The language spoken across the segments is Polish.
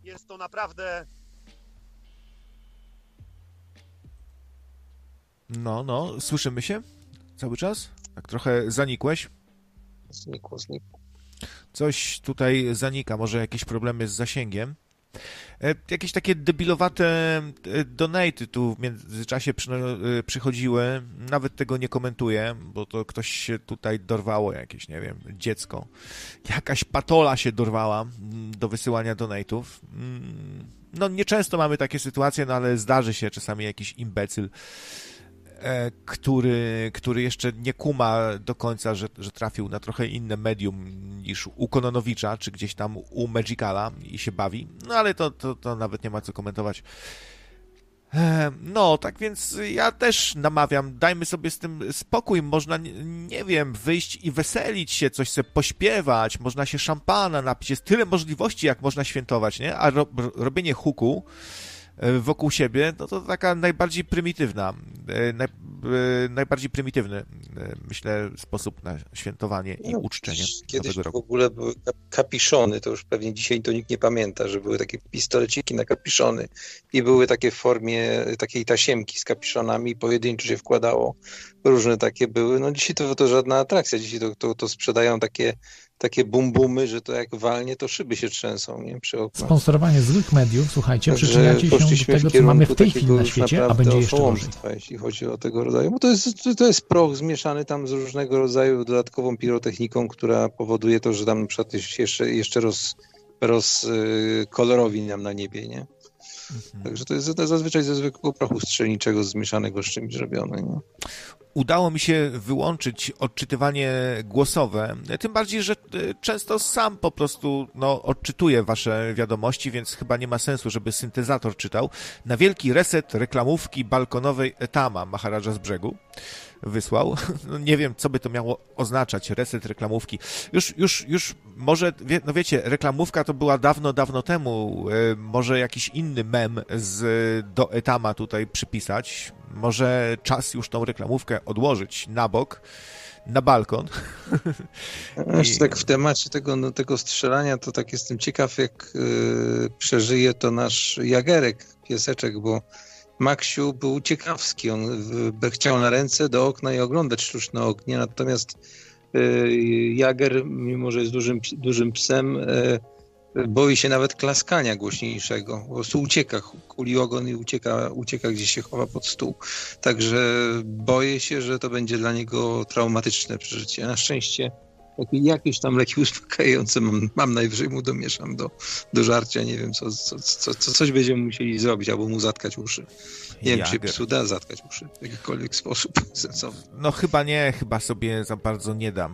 Jest to naprawdę... No, słyszymy się cały czas? Tak trochę zanikłeś? Znikło. Coś tutaj zanika, może jakieś problemy z zasięgiem. Jakieś takie debilowate donaty tu w międzyczasie przychodziły. Nawet tego nie komentuję, bo to ktoś się tutaj dorwało, jakieś, nie wiem, dziecko. Jakaś patola się dorwała do wysyłania donatów. No nieczęsto mamy takie sytuacje, no ale zdarzy się czasami jakiś imbecyl, który jeszcze nie kuma do końca, że trafił na trochę inne medium niż u Kononowicza, czy gdzieś tam u Magicala i się bawi. No ale to nawet nie ma co komentować. No, tak więc ja też namawiam, dajmy sobie z tym spokój, można, nie wiem, wyjść i weselić się, coś sobie pośpiewać, można się szampana napić, jest tyle możliwości, jak można świętować, nie? A robienie huku wokół siebie, no to taka najbardziej prymitywny, myślę, sposób na świętowanie i uczczenie Kiedyś Nowego Roku. w ogóle były kapiszony, to już pewnie dzisiaj to nikt nie pamięta, że były takie pistoleciki na kapiszony i były takie w formie takiej tasiemki z kapiszonami, pojedynczo się wkładało, różne takie były. No dzisiaj to żadna atrakcja, dzisiaj to sprzedają takie bum-bumy, że to jak walnie, to szyby się trzęsą, nie? Przy oknach. Sponsorowanie złych mediów, słuchajcie, przyczyniacie się do tego, co mamy w tej chwili na świecie, a będzie jeszcze gorzej. Jeśli chodzi o tego rodzaju, bo to jest proch zmieszany tam z różnego rodzaju dodatkową pirotechniką, która powoduje to, że tam na przykład jeszcze kolorowi nam na niebie, nie? Także to jest zazwyczaj ze zwykłego prochu strzelniczego zmieszanego z czymś zrobione, nie? Udało mi się wyłączyć odczytywanie głosowe, tym bardziej, że często sam po prostu odczytuję wasze wiadomości, więc chyba nie ma sensu, żeby syntezator czytał. Na wielki reset reklamówki balkonowej Etama Maharadża z brzegu wysłał. No nie wiem, co by to miało oznaczać, reset reklamówki. Już może, no wiecie, reklamówka to była dawno temu, może jakiś inny mem do Etama tutaj przypisać. Może czas już tą reklamówkę odłożyć na bok, na balkon. Tak w temacie tego strzelania, to tak jestem ciekaw, jak przeżyje to nasz Jagerek, pieseczek, bo Maksiu był ciekawski, on chciał na ręce do okna i oglądać sztuczne ognie, natomiast Jager, mimo że jest dużym psem, boi się nawet klaskania głośniejszego. Po prostu ucieka, kuli ogon i ucieka gdzieś się chowa pod stół. Także boję się, że to będzie dla niego traumatyczne przeżycie. Na szczęście jakieś tam leki uspokajające mam najwyżej mu domieszam do żarcia. Nie wiem, coś będziemy musieli zrobić, albo mu zatkać uszy. Nie wiem, czy psu da zatkać uszy w jakikolwiek sposób sensowny. No chyba nie, chyba sobie za bardzo nie dam.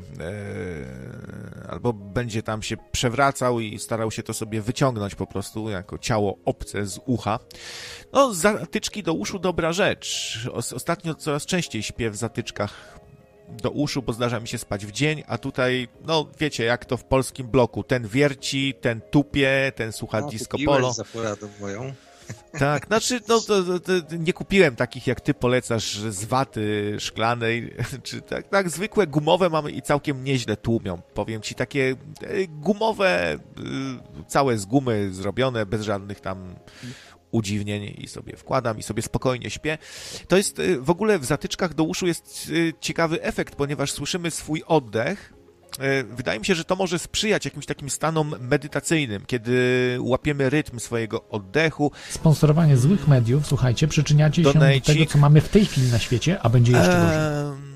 Albo będzie tam się przewracał i starał się to sobie wyciągnąć po prostu, jako ciało obce z ucha. No, zatyczki do uszu dobra rzecz. Ostatnio coraz częściej śpię w zatyczkach do uszu, bo zdarza mi się spać w dzień, a tutaj, no wiecie, jak to w polskim bloku. Ten wierci, ten tupie, ten słucha disco polo. Za poradą moją. Tak, znaczy, no to nie kupiłem takich, jak ty polecasz, z waty szklanej, czy tak zwykłe gumowe mamy i całkiem nieźle tłumią. Powiem ci, takie gumowe, całe z gumy zrobione, bez żadnych tam udziwnień i sobie wkładam i sobie spokojnie śpię. To jest, w ogóle w zatyczkach do uszu jest ciekawy efekt, ponieważ słyszymy swój oddech. Wydaje mi się, że to może sprzyjać jakimś takim stanom medytacyjnym, kiedy łapiemy rytm swojego oddechu. Sponsorowanie złych mediów, słuchajcie, przyczyniacie się do tego, co mamy w tej chwili na świecie, a będzie jeszcze gorzej.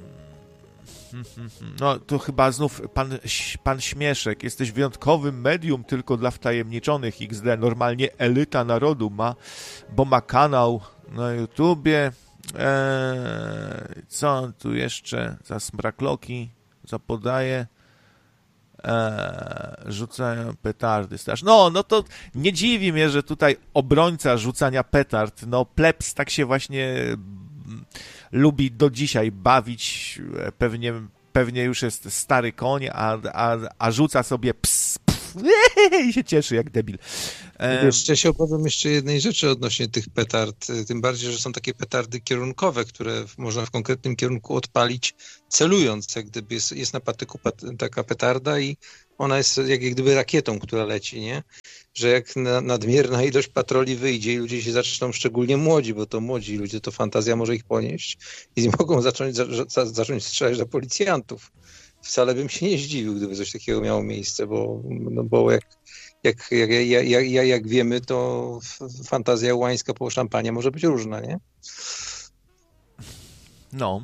No, to chyba znów pan Śmieszek. Jesteś wyjątkowym medium tylko dla wtajemniczonych XD. Normalnie elita narodu bo ma kanał na YouTubie. Co on tu jeszcze za smrakloki zapodaje? Rzucają petardy. No to nie dziwi mnie, że tutaj obrońca rzucania petard, no plebs tak się właśnie lubi do dzisiaj bawić, pewnie już jest stary koń, a rzuca sobie i się cieszy jak debil. Jeszcze się opowiem jeszcze jednej rzeczy odnośnie tych petard, tym bardziej, że są takie petardy kierunkowe, które można w konkretnym kierunku odpalić, celując, jak gdyby jest na patyku taka petarda i ona jest jak gdyby rakietą, która leci, nie? że jak nadmierna ilość patroli wyjdzie i ludzie się zaczną, szczególnie młodzi, bo to młodzi ludzie, to fantazja może ich ponieść i mogą zacząć strzelać do policjantów. Wcale bym się nie zdziwił, gdyby coś takiego miało miejsce, bo jak wiemy, to fantazja łańska po szampanie może być różna, nie? No.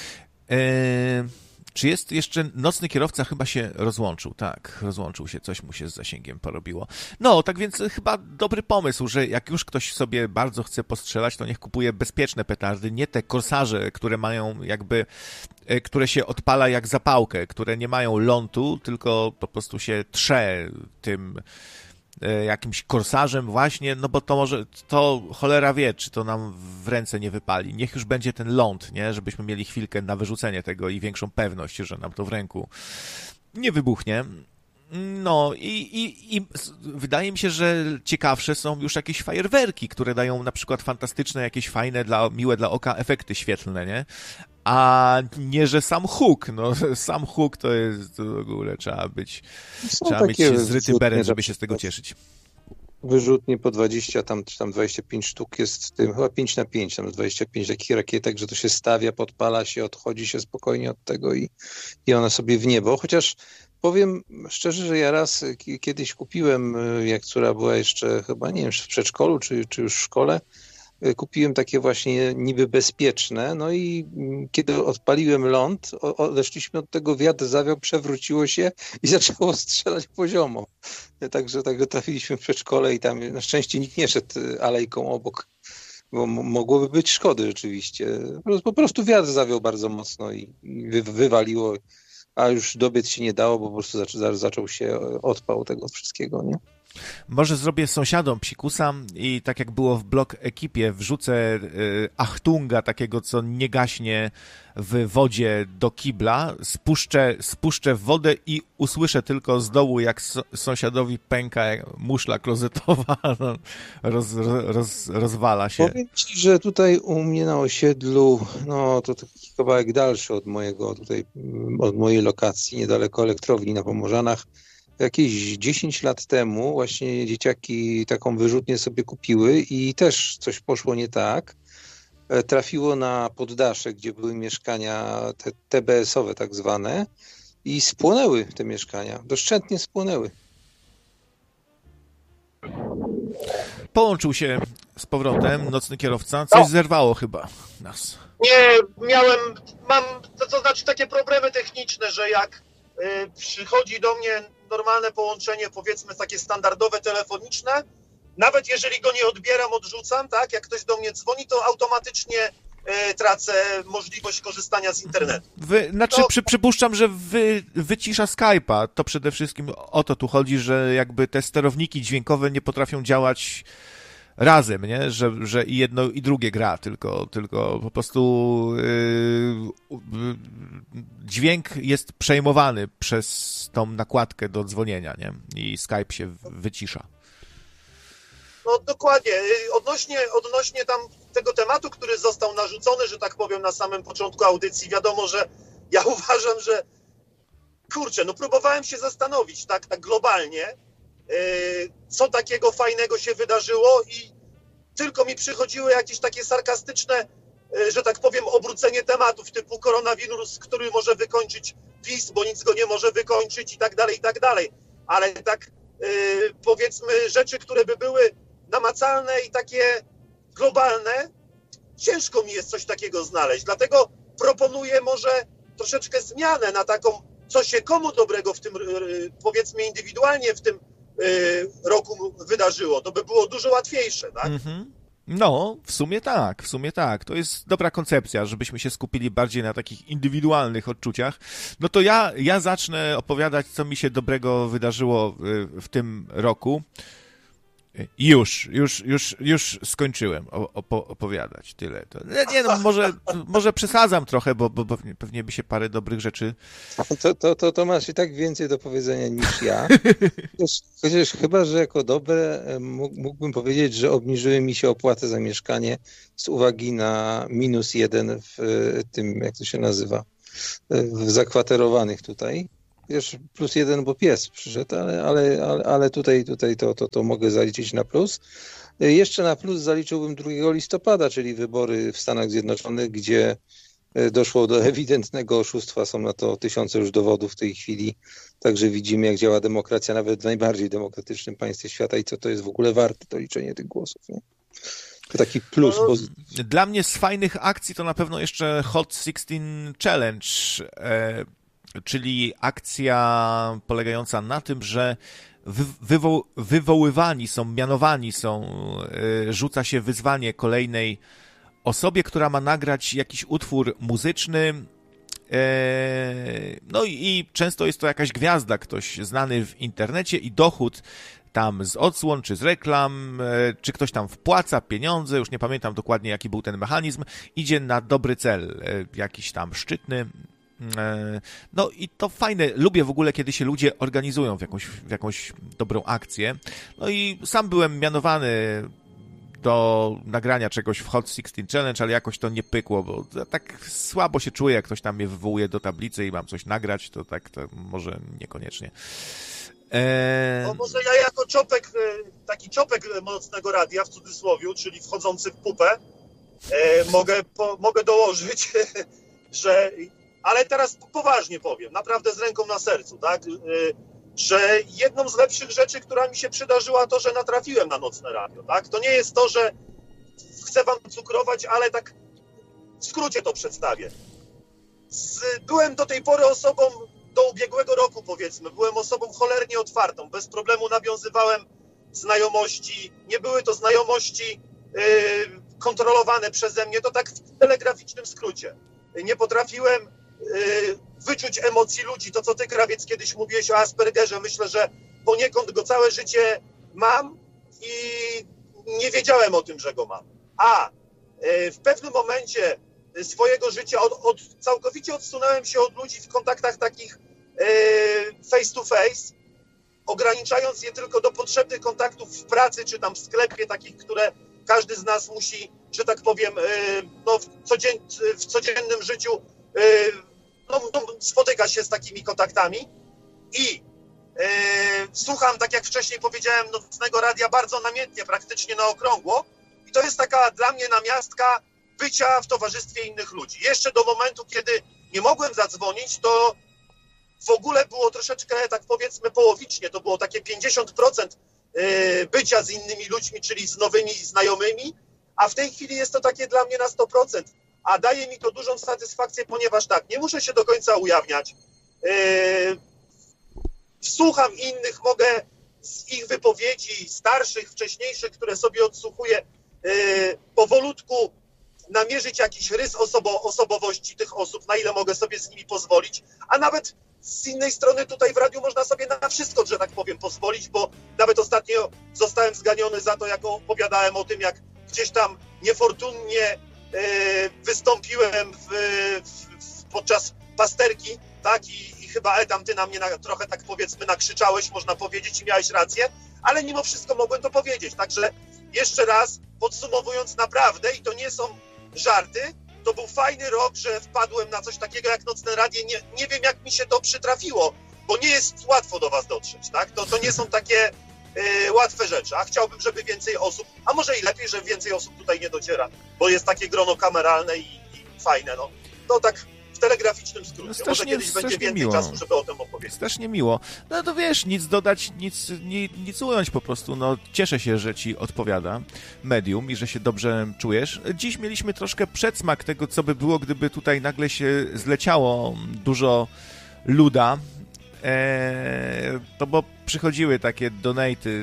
Czy jest jeszcze nocny kierowca? Chyba się rozłączył. Tak, rozłączył się, coś mu się z zasięgiem porobiło. No, tak więc chyba dobry pomysł, że jak już ktoś sobie bardzo chce postrzelać, to niech kupuje bezpieczne petardy, nie te korsarze, które mają jakby, które się odpala jak zapałkę, które nie mają lądu, tylko po prostu się trze tym jakimś korsarzem właśnie, no bo to może, to cholera wie, czy to nam w ręce nie wypali. Niech już będzie ten ląd, nie? Żebyśmy mieli chwilkę na wyrzucenie tego i większą pewność, że nam to w ręku nie wybuchnie. No i wydaje mi się, że ciekawsze są już jakieś fajerwerki, które dają na przykład fantastyczne, jakieś fajne, miłe dla oka efekty świetlne, nie? A nie, że sam huk, no sam huk to jest w ogóle trzeba mieć zryty beret, żeby się z tego cieszyć. Wyrzutnie po 20, tam 25 sztuk jest tym, chyba 5x5, tam 25 takich rakietek, że to się stawia, podpala się, odchodzi się spokojnie od tego i one sobie w niebo, chociaż powiem szczerze, że ja raz kiedyś kupiłem, jak córa była jeszcze chyba, nie wiem, w przedszkolu czy już w szkole, kupiłem takie właśnie niby bezpieczne, no i kiedy odpaliłem ląd, odeszliśmy od tego, wiatr zawiał, przewróciło się i zaczęło strzelać poziomo. Także trafiliśmy w przedszkole i tam na szczęście nikt nie szedł alejką obok, bo mogłoby być szkody rzeczywiście. Po prostu wiatr zawiał bardzo mocno i wywaliło, a już dobiec się nie dało, bo po prostu zaczął się odpał tego wszystkiego, nie? Może zrobię sąsiadom psikusa i tak jak było w Blok Ekipie, wrzucę Achtunga takiego, co nie gaśnie w wodzie do kibla, spuszczę w wodę i usłyszę tylko z dołu, jak sąsiadowi pęka muszla klozetowa, rozwala się. Powiem ci, że tutaj u mnie na osiedlu, no to taki kawałek dalszy od mojej lokacji, niedaleko elektrowni na Pomorzanach, jakieś 10 lat temu właśnie dzieciaki taką wyrzutnię sobie kupiły i też coś poszło nie tak. Trafiło na poddasze, gdzie były mieszkania te TBS-owe tak zwane i spłonęły te mieszkania, doszczętnie spłonęły. Połączył się z powrotem nocny kierowca, coś zerwało chyba nas. Nie, mam to znaczy takie problemy techniczne, że jak przychodzi do mnie normalne połączenie, powiedzmy takie standardowe, telefoniczne, nawet jeżeli go nie odbieram, odrzucam, tak, jak ktoś do mnie dzwoni, to automatycznie tracę możliwość korzystania z internetu. Przypuszczam, że wycisza Skype'a, to przede wszystkim o to tu chodzi, że jakby te sterowniki dźwiękowe nie potrafią działać razem, nie? Że i jedno i drugie gra, tylko po prostu dźwięk jest przejmowany przez tą nakładkę do dzwonienia, nie? I Skype się wycisza. No dokładnie. Odnośnie tam tego tematu, który został narzucony, że tak powiem, na samym początku audycji, wiadomo, że ja uważam, że kurczę, no próbowałem się zastanowić tak globalnie, co takiego fajnego się wydarzyło i tylko mi przychodziły jakieś takie sarkastyczne, że tak powiem, obrócenie tematów typu koronawirus, który może wykończyć PiS, bo nic go nie może wykończyć i tak dalej. Ale tak powiedzmy rzeczy, które by były namacalne i takie globalne, ciężko mi jest coś takiego znaleźć. Dlatego proponuję może troszeczkę zmianę na taką, co się komu dobrego w tym, powiedzmy indywidualnie w tym roku wydarzyło. To by było dużo łatwiejsze, tak? No, w sumie tak. To jest dobra koncepcja, żebyśmy się skupili bardziej na takich indywidualnych odczuciach. No to ja zacznę opowiadać, co mi się dobrego wydarzyło w tym roku. Już skończyłem opowiadać tyle. Nie no, może przesadzam trochę, bo pewnie by się parę dobrych rzeczy... To masz i tak więcej do powiedzenia niż ja. Chociaż chyba, że jako dobre mógłbym powiedzieć, że obniżyły mi się opłaty za mieszkanie z uwagi na -1 w tym, jak to się nazywa, w zakwaterowanych tutaj. wiesz, +1, bo pies przyszedł, ale tutaj to mogę zaliczyć na plus. Jeszcze na plus zaliczyłbym 2 listopada, czyli wybory w Stanach Zjednoczonych, gdzie doszło do ewidentnego oszustwa. Są na to tysiące już dowodów w tej chwili. Także widzimy, jak działa demokracja nawet w najbardziej demokratycznym państwie świata i co to jest w ogóle warte, to liczenie tych głosów. Nie? To taki plus. Dla mnie z fajnych akcji to na pewno jeszcze Hot 16 Challenge, czyli akcja polegająca na tym, że mianowani są, rzuca się wyzwanie kolejnej osobie, która ma nagrać jakiś utwór muzyczny, no i często jest to jakaś gwiazda, ktoś znany w internecie i dochód tam z odsłon, czy z reklam, czy ktoś tam wpłaca pieniądze, już nie pamiętam dokładnie jaki był ten mechanizm, idzie na dobry cel, jakiś tam szczytny. No i to fajne, lubię w ogóle, kiedy się ludzie organizują w jakąś dobrą akcję. No i sam byłem mianowany do nagrania czegoś w Hot 16 Challenge, ale jakoś to nie pykło, bo tak słabo się czuję, jak ktoś tam mnie wywołuje do tablicy i mam coś nagrać, to tak to może niekoniecznie. No może ja jako taki czopek Mocnego Radia w cudzysłowiu, czyli wchodzący w pupę, mogę dołożyć, że, ale teraz poważnie powiem, naprawdę z ręką na sercu, tak, że jedną z lepszych rzeczy, która mi się przydarzyła, to, że natrafiłem na Nocne Radio, tak, to nie jest to, że chcę wam cukrować, ale tak w skrócie to przedstawię. Byłem do tej pory osobą, do ubiegłego roku powiedzmy, byłem osobą cholernie otwartą, bez problemu nawiązywałem znajomości, nie były to znajomości kontrolowane przeze mnie, to tak w telegraficznym skrócie. Nie potrafiłem wyczuć emocji ludzi, to co ty, Krawiec, kiedyś mówiłeś o Aspergerze, myślę, że poniekąd go całe życie mam i nie wiedziałem o tym, że go mam. A w pewnym momencie swojego życia całkowicie odsunąłem się od ludzi w kontaktach takich face to face, ograniczając je tylko do potrzebnych kontaktów w pracy czy tam w sklepie, takich, które każdy z nas musi, że tak powiem, no, w codziennym życiu spotyka się z takimi kontaktami i słucham, tak jak wcześniej powiedziałem, Nocnego Radia bardzo namiętnie, praktycznie na okrągło i to jest taka dla mnie namiastka bycia w towarzystwie innych ludzi. Jeszcze do momentu, kiedy nie mogłem zadzwonić, to w ogóle było troszeczkę, tak powiedzmy, połowicznie, to było takie 50% bycia z innymi ludźmi, czyli z nowymi znajomymi, a w tej chwili jest to takie dla mnie na 100%, a daje mi to dużą satysfakcję, ponieważ tak, nie muszę się do końca ujawniać, słucham innych, mogę z ich wypowiedzi starszych, wcześniejszych, które sobie odsłuchuję, powolutku namierzyć jakiś rys osobowości tych osób, na ile mogę sobie z nimi pozwolić, a nawet z innej strony tutaj w radiu można sobie na wszystko, że tak powiem, pozwolić, bo nawet ostatnio zostałem zganiony za to, jak opowiadałem o tym, jak gdzieś tam niefortunnie wystąpiłem podczas pasterki, tak, i chyba tam ty na mnie trochę, tak powiedzmy, nakrzyczałeś, można powiedzieć, i miałeś rację, ale mimo wszystko mogłem to powiedzieć, także jeszcze raz podsumowując, naprawdę, i to nie są żarty, to był fajny rok, że wpadłem na coś takiego jak Nocne Radio. Nie wiem, jak mi się to przytrafiło, bo nie jest łatwo do was dotrzeć, tak? To nie są takie łatwe rzeczy, a chciałbym, żeby więcej osób, a może i lepiej, że więcej osób tutaj nie dociera, bo jest takie grono kameralne i fajne, no. To tak w telegraficznym skrócie. Może kiedyś będzie więcej czasu, żeby o tym opowiedzieć. Strasznie miło. No to wiesz, nic dodać, nic ująć po prostu. No, cieszę się, że ci odpowiada medium i że się dobrze czujesz. Dziś mieliśmy troszkę przedsmak tego, co by było, gdyby tutaj nagle się zleciało dużo luda. To bo przychodziły takie donaty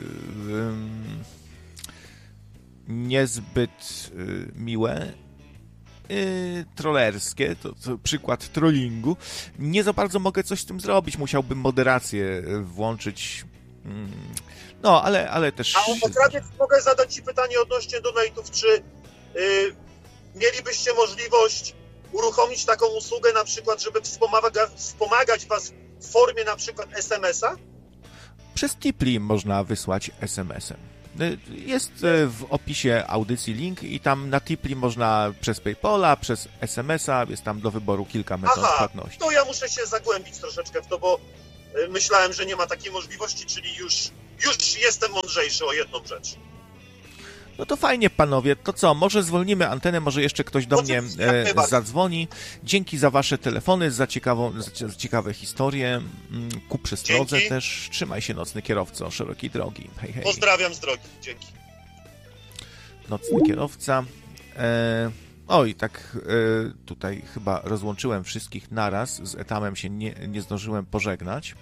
niezbyt miłe, trollerskie, to przykład trollingu. Nie za bardzo mogę coś z tym zrobić, musiałbym moderację włączyć. No, ale też... A Krawiec, mogę zadać ci pytanie odnośnie donate'ów, czy mielibyście możliwość uruchomić taką usługę, na przykład, żeby wspomagać was w formie na przykład SMS-a? Przez Tipli można wysłać SMS-em. Jest w opisie audycji link i tam na Tipli można przez PayPala, przez SMS-a, jest tam do wyboru kilka metod płatności. To ja muszę się zagłębić troszeczkę w to, bo myślałem, że nie ma takiej możliwości, czyli już jestem mądrzejszy o jedną rzecz. No to fajnie, panowie. To co, może zwolnimy antenę, może jeszcze ktoś do mnie zadzwoni. Dzięki za wasze telefony, za ciekawe historie. Ku przestrodze też. Trzymaj się, nocny kierowco, szerokiej drogi. Hej, hej. Pozdrawiam z drogi. Dzięki. Nocny kierowca. Oj, tak tutaj chyba rozłączyłem wszystkich naraz. Z Etamem się nie zdążyłem pożegnać.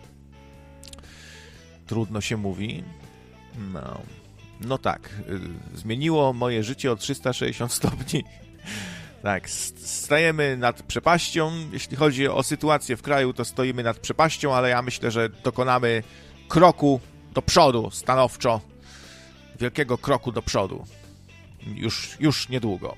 Trudno się mówi. No tak, zmieniło moje życie o 360 stopni. Tak, stajemy nad przepaścią. Jeśli chodzi o sytuację w kraju, to stoimy nad przepaścią, ale ja myślę, że dokonamy kroku do przodu, stanowczo. Wielkiego kroku do przodu. Już niedługo.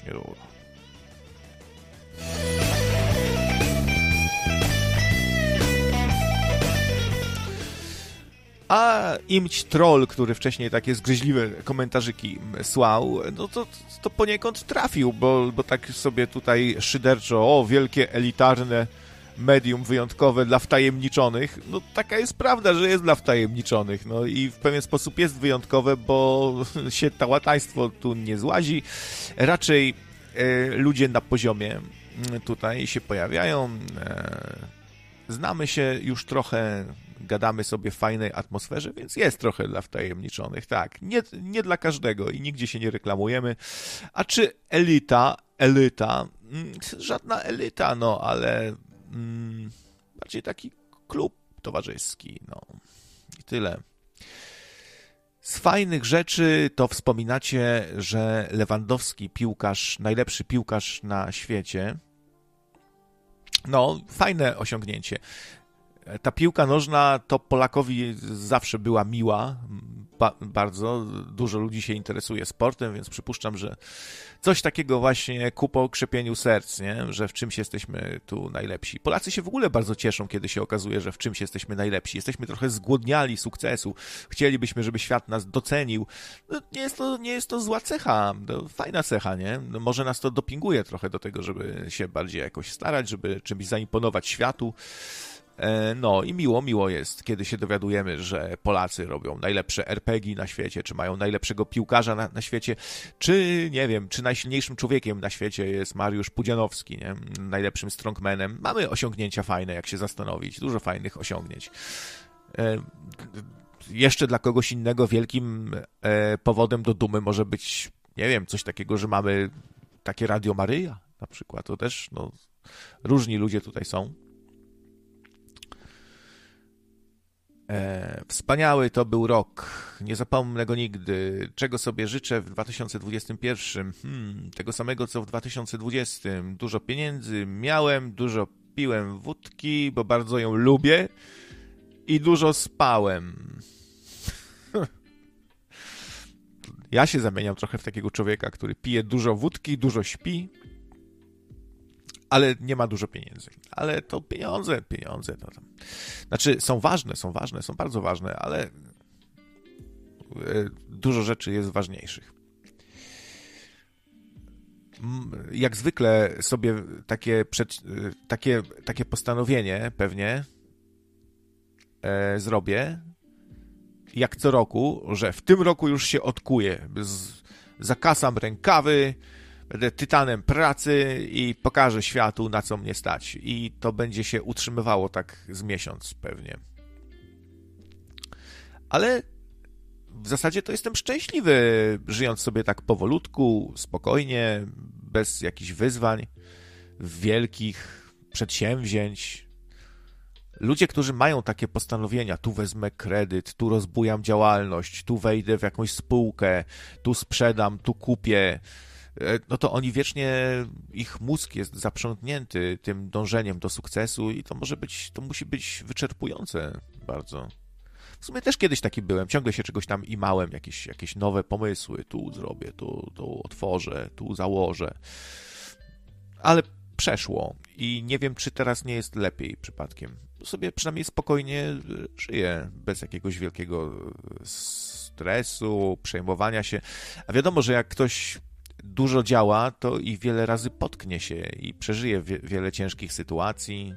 A Imć Troll, który wcześniej takie zgryźliwe komentarzyki słał, no to poniekąd trafił, bo tak sobie tutaj szyderczo, wielkie elitarne medium wyjątkowe dla wtajemniczonych. No taka jest prawda, że jest dla wtajemniczonych. No i w pewien sposób jest wyjątkowe, bo się tałataństwo tu nie złazi. Raczej ludzie na poziomie tutaj się pojawiają. Znamy się już trochę, gadamy sobie w fajnej atmosferze, więc jest trochę dla wtajemniczonych, tak. Nie dla każdego i nigdzie się nie reklamujemy. A czy elita? Żadna elita, no ale bardziej taki klub towarzyski, no i tyle. Z fajnych rzeczy to wspominacie, że Lewandowski piłkarz, najlepszy piłkarz na świecie. No, fajne osiągnięcie. Ta piłka nożna to Polakowi zawsze była miła, bardzo. Dużo ludzi się interesuje sportem, więc przypuszczam, że coś takiego właśnie ku pokrzepieniu serc, nie? Że w czymś jesteśmy tu najlepsi. Polacy się w ogóle bardzo cieszą, kiedy się okazuje, że w czymś jesteśmy najlepsi. Jesteśmy trochę zgłodniali sukcesu. Chcielibyśmy, żeby świat nas docenił. No, nie jest to zła cecha, to fajna cecha, nie? No, może nas to dopinguje trochę do tego, żeby się bardziej jakoś starać, żeby czymś zaimponować światu. No i miło jest, kiedy się dowiadujemy, że Polacy robią najlepsze RPG na świecie, czy mają najlepszego piłkarza na świecie, czy, nie wiem, czy najsilniejszym człowiekiem na świecie jest Mariusz Pudzianowski, nie? Najlepszym strongmanem. Mamy osiągnięcia fajne, jak się zastanowić, dużo fajnych osiągnięć. Jeszcze dla kogoś innego wielkim powodem do dumy może być, nie wiem, coś takiego, że mamy takie Radio Maryja na przykład. To też, no, różni ludzie tutaj są. Wspaniały to był rok. Nie zapomnę go nigdy. Czego sobie życzę w 2021? Tego samego, co w 2020. Dużo pieniędzy miałem, dużo piłem wódki, bo bardzo ją lubię i dużo spałem. Ja się zamieniam trochę w takiego człowieka, który pije dużo wódki, dużo śpi, ale nie ma dużo pieniędzy. Ale to pieniądze to tam. Znaczy, są bardzo ważne, ale dużo rzeczy jest ważniejszych. Jak zwykle sobie takie postanowienie pewnie zrobię, jak co roku, że w tym roku już się odkuję. Zakasam rękawy, będę tytanem pracy i pokażę światu, na co mnie stać. I to będzie się utrzymywało tak z miesiąc pewnie. Ale w zasadzie to jestem szczęśliwy, żyjąc sobie tak powolutku, spokojnie, bez jakichś wyzwań, wielkich przedsięwzięć. Ludzie, którzy mają takie postanowienia, tu wezmę kredyt, tu rozbujam działalność, tu wejdę w jakąś spółkę, tu sprzedam, tu kupię, no to oni wiecznie, ich mózg jest zaprzątnięty tym dążeniem do sukcesu i to musi być wyczerpujące bardzo. W sumie też kiedyś taki byłem, ciągle się czegoś tam imałem, jakieś nowe pomysły, tu zrobię, tu otworzę, tu założę, ale przeszło i nie wiem, czy teraz nie jest lepiej przypadkiem. Sobie przynajmniej spokojnie żyję, bez jakiegoś wielkiego stresu, przejmowania się. A wiadomo, że jak ktoś dużo działa, to i wiele razy potknie się i przeżyje wiele ciężkich sytuacji.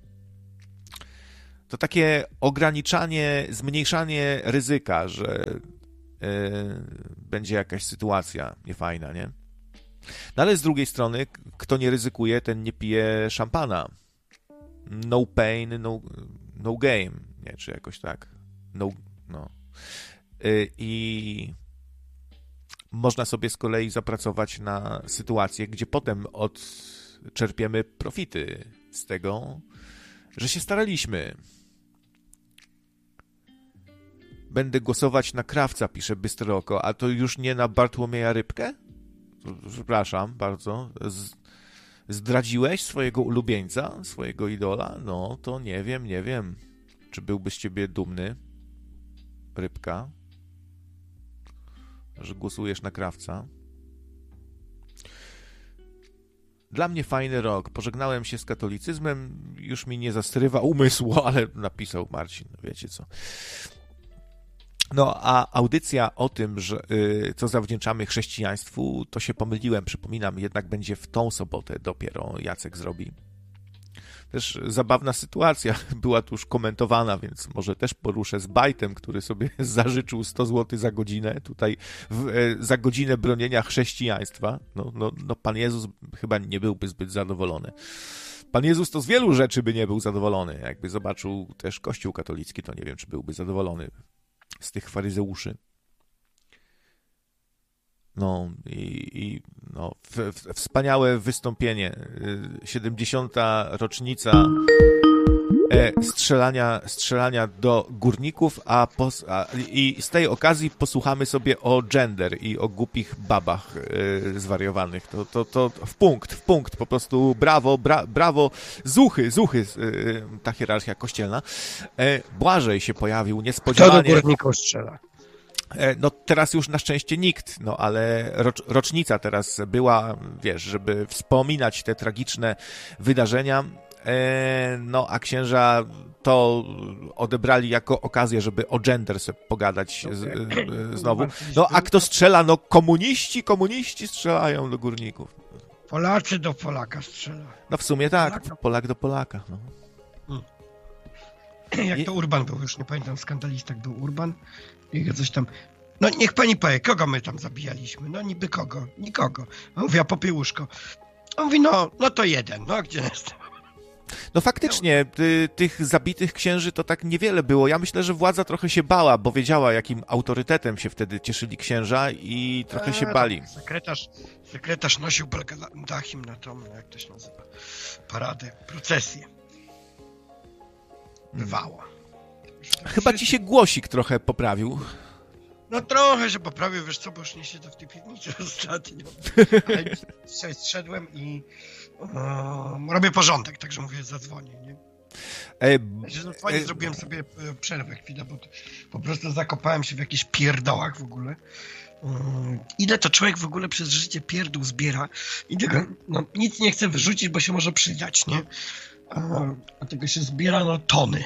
To takie ograniczanie, zmniejszanie ryzyka, że będzie jakaś sytuacja niefajna, nie? No ale z drugiej strony, kto nie ryzykuje, ten nie pije szampana. No pain, no game, nie? Czy jakoś tak. No. I można sobie z kolei zapracować na sytuację, gdzie potem odczerpiemy profity z tego, że się staraliśmy. Będę głosować na Krawca, pisze Bystre Oko, a to już nie na Bartłomieja Rybkę? Przepraszam bardzo. Zdradziłeś swojego ulubieńca, swojego idola? No, to nie wiem. Czy byłby z ciebie dumny, Rybka, że głosujesz na Krawca? Dla mnie fajny rok. Pożegnałem się z katolicyzmem, już mi nie zastrywa umysłu, ale napisał Marcin, wiecie co. No, a audycja o tym, że co zawdzięczamy chrześcijaństwu, to się pomyliłem, przypominam, jednak będzie w tą sobotę dopiero Jacek zrobi. Też zabawna sytuacja była tu już komentowana, więc może też poruszę z Bajtem, który sobie zażyczył 100 zł za godzinę, tutaj za godzinę bronienia chrześcijaństwa. No Pan Jezus chyba nie byłby zbyt zadowolony. Pan Jezus to z wielu rzeczy by nie był zadowolony. Jakby zobaczył też Kościół katolicki, to nie wiem, czy byłby zadowolony z tych faryzeuszy. No i wspaniałe wystąpienie. 70. rocznica strzelania do górników, i z tej okazji posłuchamy sobie o gender i o głupich babach zwariowanych. To w punkt, po prostu brawo, zuchy, ta hierarchia kościelna. Błażej się pojawił niespodziewanie. Kto do górników strzela? No teraz już na szczęście nikt, no ale rocznica teraz była, wiesz, żeby wspominać te tragiczne wydarzenia, no a księża to odebrali jako okazję, żeby o gender sobie pogadać znowu. No a kto strzela? No komuniści strzelają do górników. Polacy do Polaka strzela. No w sumie tak, Polak do Polaka. No. Jak to Urban był, już nie pamiętam, skandalistak był Urban. I coś tam. No niech pani powie, kogo my tam zabijaliśmy? No niby kogo? Nikogo. On mówi, a Popiełuszko. On mówi, no to jeden, no gdzie jest? No faktycznie, tych zabitych księży to tak niewiele było. Ja myślę, że władza trochę się bała, bo wiedziała, jakim autorytetem się wtedy cieszyli księża i trochę się bali. Sekretarz nosił dachim na tą, jak to się nazywa, paradę, procesję. Bywało. Chyba ci się głosik trochę poprawił. No trochę się poprawił, wiesz co, bo już nie siedzę w tej piwnicy ostatnio. Ale dzisiaj zszedłem i robię porządek, także mówię, zadzwonię, nie? Zrobiłem sobie przerwę chwilę, bo po prostu zakopałem się w jakichś pierdołach w ogóle. Ile to człowiek w ogóle przez życie pierdół zbiera i tego, nic nie chce wyrzucić, bo się może przydać, nie? A tego się zbiera, tony.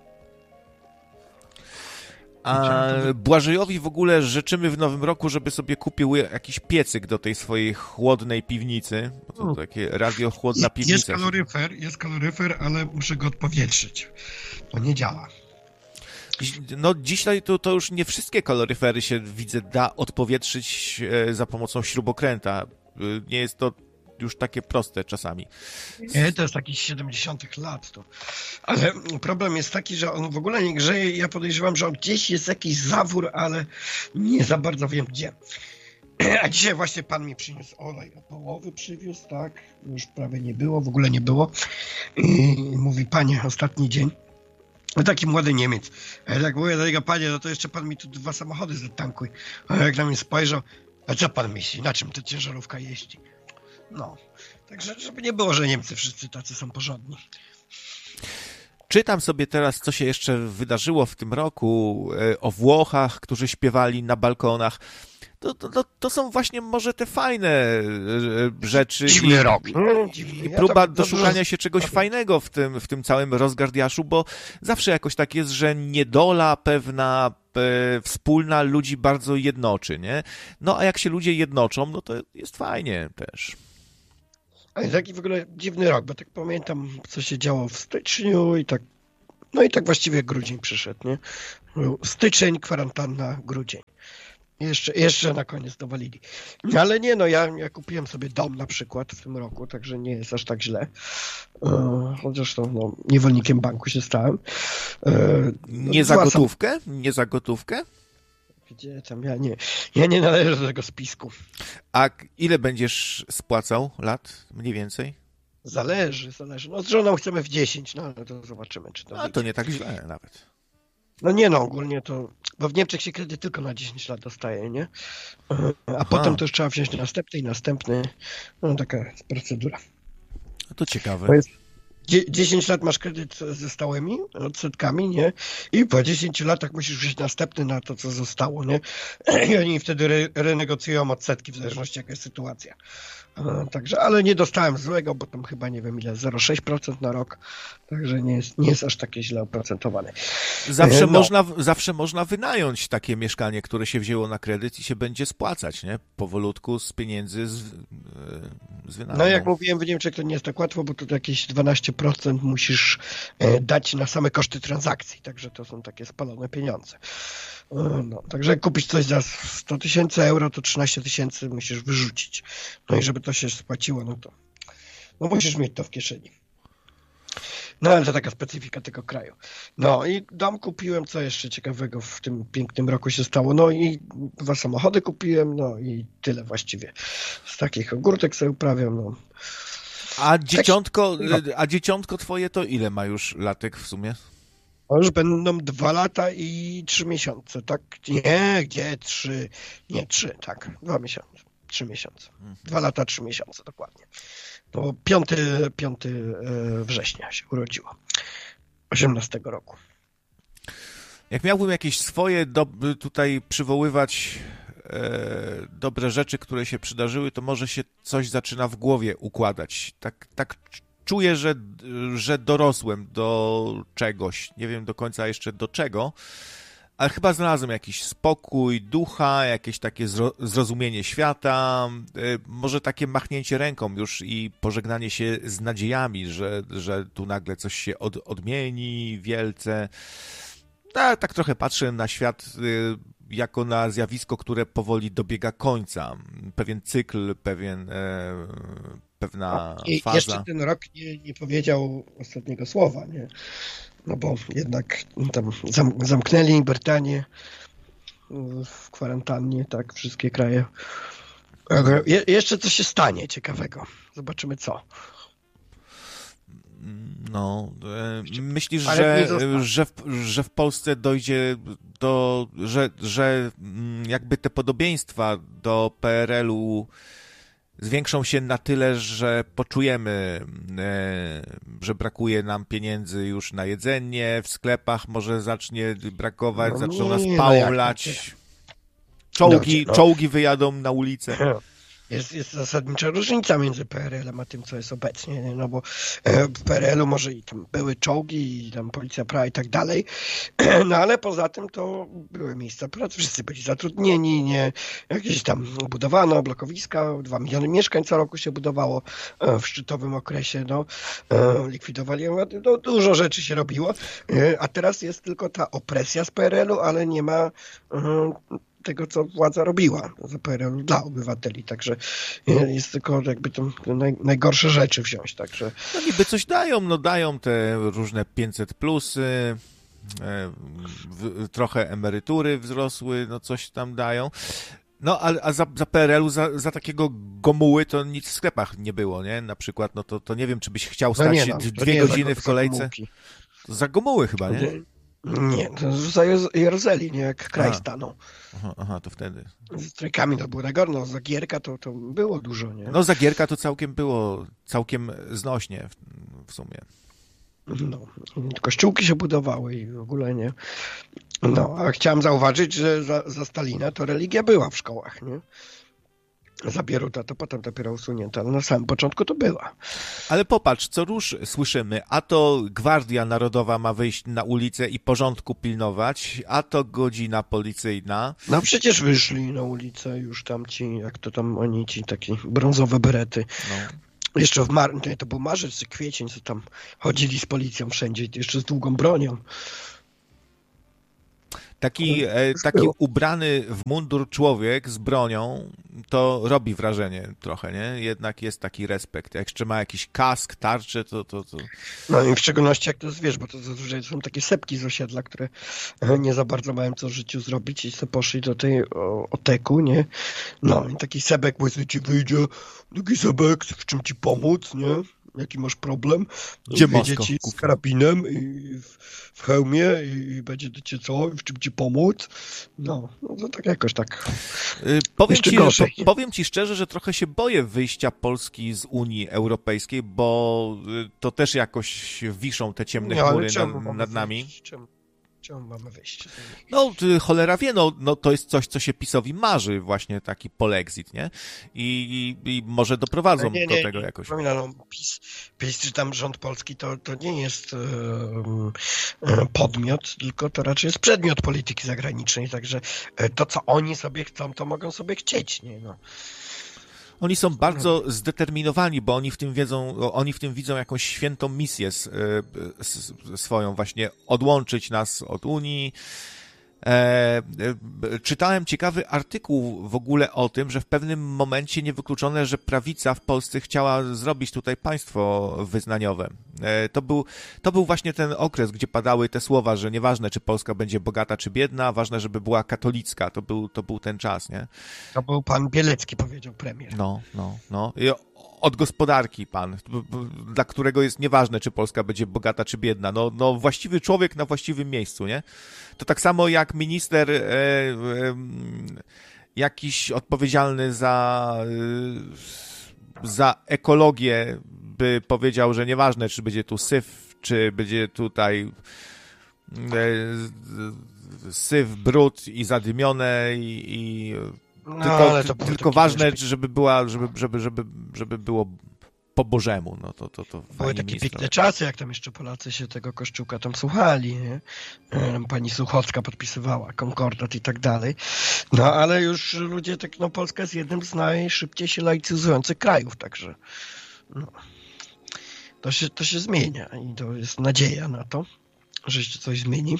A Błażejowi w ogóle życzymy w nowym roku, żeby sobie kupił jakiś piecyk do tej swojej chłodnej piwnicy. Bo to takie radiochłodna piwnica. Jest kaloryfer, ale muszę go odpowietrzyć. To nie działa. No dzisiaj to już nie wszystkie kaloryfery się, widzę, da odpowietrzyć za pomocą śrubokręta. Nie jest to już takie proste czasami. Nie, to jest takich 70 lat. Ale problem jest taki, że on w ogóle nie grzeje. Ja podejrzewam, że gdzieś jest jakiś zawór, ale nie za bardzo wiem gdzie. A dzisiaj właśnie pan mi przyniósł olej. Połowy przywiózł, tak? Już prawie nie było, w ogóle nie było. I mówi, panie, ostatni dzień. No taki młody Niemiec. A ja tak mówię do niego, panie, to jeszcze pan mi tu 2 samochody zatankuj. A jak na mnie spojrzał, a co pan myśli, na czym ta ciężarówka jeździ? No, także żeby nie było, że Niemcy wszyscy tacy są porządni. Czytam sobie teraz, co się jeszcze wydarzyło w tym roku o Włochach, którzy śpiewali na balkonach. to są właśnie może te fajne rzeczy. Dziwny rok. I próba doszukania się czegoś fajnego w tym całym rozgardiaszu, bo zawsze jakoś tak jest, że niedola pewna wspólna ludzi bardzo jednoczy, nie? No a jak się ludzie jednoczą, no to jest fajnie też. Ale taki w ogóle dziwny rok, bo tak pamiętam, co się działo w styczniu i tak, no i tak właściwie grudzień przyszedł, nie? Styczeń, kwarantanna, grudzień. Jeszcze na koniec dowalili. Ale nie, no ja kupiłem sobie dom na przykład w tym roku, także nie jest aż tak źle. Chociaż to niewolnikiem banku się stałem. Nie za gotówkę? Nie za gotówkę? Gdzie tam, ja nie należę do tego spisku. A ile będziesz spłacał lat mniej więcej? Zależy. No z żoną chcemy w 10, no ale to zobaczymy, czy to to nie tak źle nawet. No nie no, ogólnie to, bo w Niemczech się kredyt tylko na 10 lat dostaje, nie? A potem to już trzeba wziąć następny, no taka jest procedura. To ciekawe. To jest 10 lat masz kredyt ze stałymi odsetkami, nie? I po 10 latach musisz wziąć następny na to, co zostało, nie? I oni wtedy renegocjują odsetki w zależności jaka jest sytuacja. Także, ale nie dostałem złego, bo tam chyba nie wiem ile, 0,6% na rok, także nie jest aż takie źle oprocentowane. Zawsze można wynająć takie mieszkanie, które się wzięło na kredyt i się będzie spłacać, nie? Powolutku z pieniędzy z wynajmu. No jak mówiłem, w Niemczech to nie jest tak łatwo, bo to jakieś 12% musisz dać na same koszty transakcji, także to są takie spalone pieniądze. No, także jak kupisz coś za 100 000 euro, to 13 000 musisz wyrzucić. No i żeby to się spłaciło, no to musisz mieć to w kieszeni. No ale to taka specyfika tego kraju. No i dom kupiłem, co jeszcze ciekawego w tym pięknym roku się stało. No i 2 samochody kupiłem, no i tyle właściwie. Z takich ogórtek sobie uprawiam, no. A dzieciątko twoje to ile ma już latek w sumie? To już będą 2 lata i 3 miesiące, tak? Nie, gdzie 3? Nie, 3, tak. 2 miesiące. 3 miesiące. 2 lata, 3 miesiące, dokładnie. To 5 września się urodziło. 18 roku. Jak miałbym jakieś swoje tutaj przywoływać dobre rzeczy, które się przydarzyły, to może się coś zaczyna w głowie układać. Tak czuję, że dorosłem do czegoś. Nie wiem do końca jeszcze do czego, ale chyba znalazłem jakiś spokój ducha, jakieś takie zrozumienie świata, może takie machnięcie ręką już i pożegnanie się z nadziejami, że tu nagle coś się odmieni wielce. Tak trochę patrzę na świat jako na zjawisko, które powoli dobiega końca. Pewien cykl, pewna faza. Jeszcze ten rok nie powiedział ostatniego słowa, nie? No bo jednak tam zamknęli Brytanię w kwarantannie, tak, wszystkie kraje. Jeszcze coś się stanie ciekawego. Zobaczymy co. No, myślisz, że w Polsce dojdzie że jakby te podobieństwa do PRL-u zwiększą się na tyle, że poczujemy, że brakuje nam pieniędzy już na jedzenie, w sklepach może zacznie brakować, zaczną nas pałą lać, czołgi wyjadą na ulicę. Jest zasadnicza różnica między PRL-em a tym, co jest obecnie, no bo w PRL-u może i tam były czołgi, i tam policja prawa i tak dalej, no ale poza tym to były miejsca pracy, wszyscy byli zatrudnieni, nie, jakieś tam budowano blokowiska, 2 miliony mieszkań co roku się budowało w szczytowym okresie, no, likwidowali, no, dużo rzeczy się robiło, a teraz jest tylko ta opresja z PRL-u, ale nie ma tego, co władza robiła za PRL-u dla obywateli, także jest tylko jakby to najgorsze rzeczy wziąć, także... No niby coś dają te różne 500 plusy, trochę emerytury wzrosły, no coś tam dają. No, a za PRL-u, za takiego Gomuły to nic w sklepach nie było, nie? Na przykład, no to nie wiem, czy byś chciał stać 2 godziny w kolejce. To za Gomuły chyba, nie? Nie, to za Jerozeli, nie? Jak kraj stanął. Aha, to wtedy. Z strajkami to było najgorsze, no za Gierka to było dużo, nie? No za Gierka to całkiem znośnie w sumie. No, kościółki się budowały i w ogóle nie. No, a chciałem zauważyć, że za Stalina to religia była w szkołach, nie? Za Bieruta to potem dopiero usunięta, ale na samym początku to była. Ale popatrz, co róż słyszymy, a to Gwardia Narodowa ma wyjść na ulicę i porządku pilnować, a to godzina policyjna. No przecież wyszli na ulicę już tamci, jak to tam oni, ci takie brązowe berety. No. Jeszcze to był marzec czy kwiecień, co tam chodzili z policją wszędzie, jeszcze z długą bronią. Taki ubrany w mundur człowiek z bronią, to robi wrażenie trochę, nie? Jednak jest taki respekt. Jak jeszcze ma jakiś kask, tarczę, to... No i w szczególności jak to jest, wiesz, bo to zazwyczaj są takie sepki z osiedla, które nie za bardzo mają co w życiu zrobić i sobie poszli do tej oteku, nie? No i taki sebek właśnie ci wyjdzie, taki sebek, w czym ci pomóc, nie? Jaki masz problem? Gdzie wyjdzie ci z karabinem i w hełmie i będzie do cię co? W czym ci pomóc? No to tak jakoś tak. Powiem ci szczerze, że trochę się boję wyjścia Polski z Unii Europejskiej, bo to też jakoś wiszą te ciemne chmury nad nami. Czemu mamy wyjść? No, cholera wie, no to jest coś, co się PiS-owi marzy, właśnie taki polexit, nie? I może doprowadzą do tego jakoś. PiS czy tam rząd polski to nie jest podmiot, tylko to raczej jest przedmiot polityki zagranicznej, także to, co oni sobie chcą, to mogą sobie chcieć, nie? No. Oni są bardzo zdeterminowani, bo oni w tym widzą jakąś świętą misję swoją, właśnie odłączyć nas od Unii. Czytałem ciekawy artykuł w ogóle o tym, że w pewnym momencie niewykluczone, że prawica w Polsce chciała zrobić tutaj państwo wyznaniowe. To był właśnie ten okres, gdzie padały te słowa, że nieważne, czy Polska będzie bogata, czy biedna, ważne, żeby była katolicka. To był ten czas, nie? To był pan Bielecki, powiedział premier. No. I od gospodarki pan, dla którego jest nieważne, czy Polska będzie bogata, czy biedna. No właściwy człowiek na właściwym miejscu, nie? To tak samo jak minister jakiś odpowiedzialny za ekologię by powiedział, że nieważne, czy będzie tu syf, czy będzie tutaj syf, brud i zadymione tylko ważne, żeby było po Bożemu, no to były takie piękne czasy, jak tam jeszcze Polacy się tego kościółka tam słuchali, nie? Pani Suchocka podpisywała konkordat i tak dalej. No ale już ludzie, Polska jest jednym z najszybciej się laicyzujących krajów, także no, to się zmienia i to jest nadzieja na to, że się coś zmieni.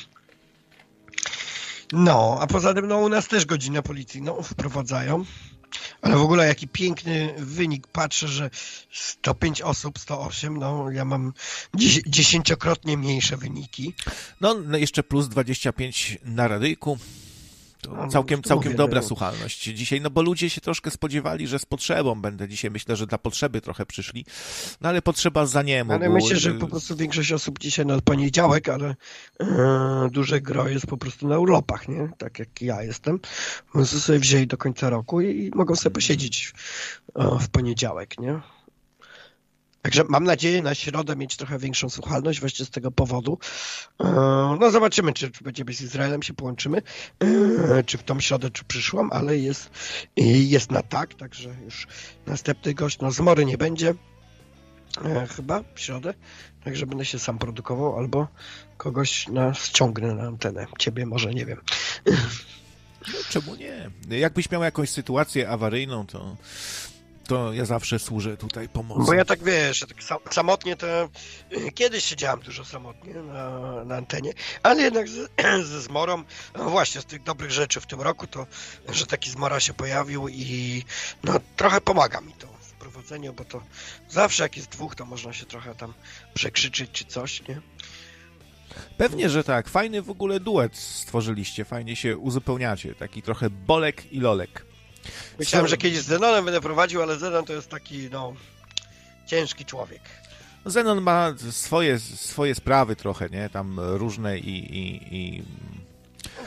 No, a poza tym u nas też godzinę policyjną wprowadzają. Ale w ogóle jaki piękny wynik. Patrzę, że 105 osób, 108, ja mam 10-krotnie mniejsze wyniki. No jeszcze plus 25 na radyjku. To całkiem dobra słuchalność dzisiaj, bo ludzie się troszkę spodziewali, że z potrzebą będę dzisiaj. Myślę, że dla potrzeby trochę przyszli, no ale potrzeba za nie mógł. Ale myślę, że po prostu większość osób dzisiaj na poniedziałek, ale duże gro jest po prostu na urlopach, nie? Tak jak ja jestem. Więc sobie wzięli do końca roku i mogą sobie posiedzieć w poniedziałek, nie? Także mam nadzieję na środę mieć trochę większą słuchalność właśnie z tego powodu. No zobaczymy, czy będziemy z Izraelem się połączymy, czy w tą środę, czy przyszłą, ale jest na tak, także już następny gość, zmory nie będzie chyba w środę, także będę się sam produkował albo kogoś ściągnę na antenę. Ciebie może, nie wiem. No, czemu nie? Jakbyś miał jakąś sytuację awaryjną, to ja zawsze służę tutaj pomocą. Bo ja tak, wiesz, samotnie to... Kiedyś siedziałem dużo samotnie na antenie, ale jednak ze zmorą, właśnie z tych dobrych rzeczy w tym roku, to, że taki zmora się pojawił i trochę pomaga mi to w prowadzeniu, bo to zawsze jak jest dwóch, to można się trochę tam przekrzyczyć czy coś, nie? Pewnie, że tak. Fajny w ogóle duet stworzyliście, fajnie się uzupełniacie. Taki trochę Bolek i Lolek. Myślałem, że kiedyś z Zenonem będę prowadził, ale Zenon to jest taki, ciężki człowiek. Zenon ma swoje sprawy trochę, nie? Tam różne i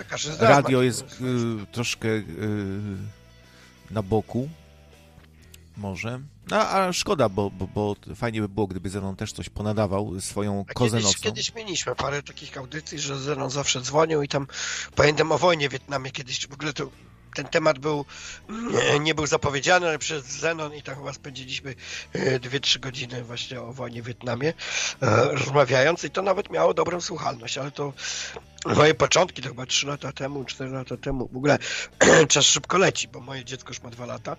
radio jest troszkę na boku. Może. No, a szkoda, bo fajnie by było, gdyby Zenon też coś ponadawał swoją kozę nocną. Kiedyś mieliśmy parę takich audycji, że Zenon zawsze dzwonił i tam pamiętam o wojnie w Wietnamie kiedyś, w ogóle to ten temat nie był zapowiedziany, ale przez Zenon i tam chyba spędziliśmy 2-3 godziny właśnie o wojnie w Wietnamie rozmawiając i to nawet miało dobrą słuchalność, ale to moje początki to chyba 3 lata temu, 4 lata temu, w ogóle czas szybko leci, bo moje dziecko już ma 2 lata.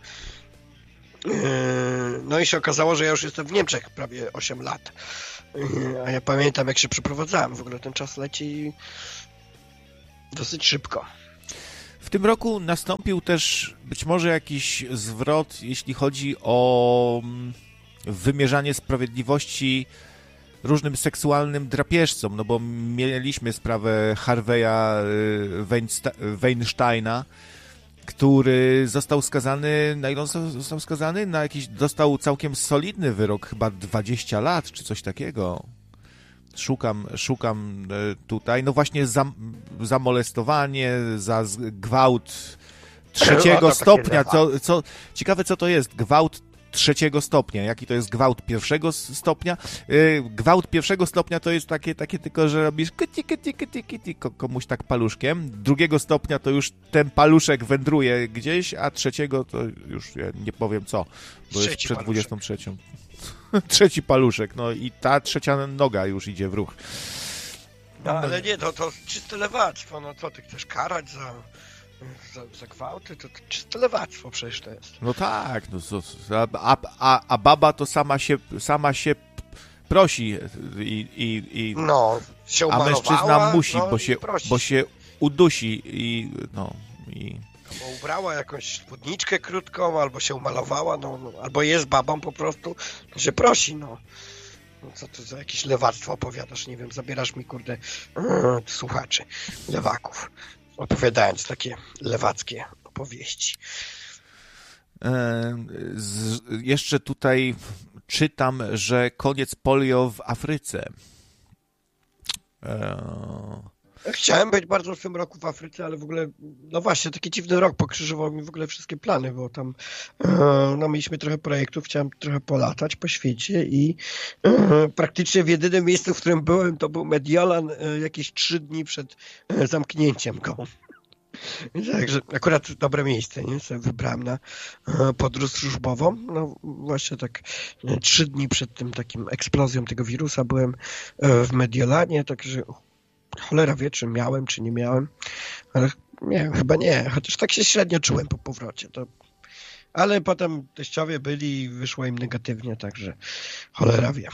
No i się okazało, że ja już jestem w Niemczech prawie 8 lat. A ja pamiętam, jak się przeprowadzałem. W ogóle ten czas leci dosyć szybko. W tym roku nastąpił też być może jakiś zwrot, jeśli chodzi o wymierzanie sprawiedliwości różnym seksualnym drapieżcom, no bo mieliśmy sprawę Harvey'a Weinsteina, który został skazany, na ile on został skazany? Na jakiś, dostał całkiem solidny wyrok, chyba 20 lat, czy coś takiego. Szukam tutaj, no właśnie za molestowanie, za gwałt 3. stopnia, ciekawe co to jest, gwałt 3. stopnia, jaki to jest gwałt 1. stopnia? Gwałt 1. stopnia to jest takie tylko, że robisz kiti komuś tak paluszkiem, 2. stopnia to już ten paluszek wędruje gdzieś, a 3. to już ja nie powiem co, bo jest przed 23. 3. paluszek, no i ta 3. noga już idzie w ruch. No ale nie, to czyste lewactwo, no co ty chcesz karać za gwałty? To czyste lewactwo przecież to jest. No tak, no, a baba to sama się prosi i no, się umalowała, a mężczyzna musi, no, bo się udusi Albo ubrała jakąś spódniczkę krótką, albo się umalowała, no, albo jest babą po prostu, że prosi, no. No co to za jakieś lewactwo opowiadasz, nie wiem, zabierasz mi, kurde, słuchaczy, lewaków, opowiadając takie lewackie opowieści. Jeszcze tutaj czytam, że koniec polio w Afryce. Chciałem być bardzo w tym roku w Afryce, ale w ogóle, no właśnie, taki dziwny rok pokrzyżował mi w ogóle wszystkie plany, bo tam no, mieliśmy trochę projektów, chciałem trochę polatać po świecie i praktycznie w jedynym miejscu, w którym byłem, to był Mediolan jakieś 3 dni przed zamknięciem go. Także akurat dobre miejsce, nie? Sobie wybrałem na podróż służbową. No właśnie tak 3 dni przed tym takim eksplozją tego wirusa byłem w Mediolanie, także cholera wie, czy miałem, czy nie miałem, ale nie, chyba nie, chociaż tak się średnio czułem po powrocie. Ale potem teściowie byli i wyszło im negatywnie, także cholera wie.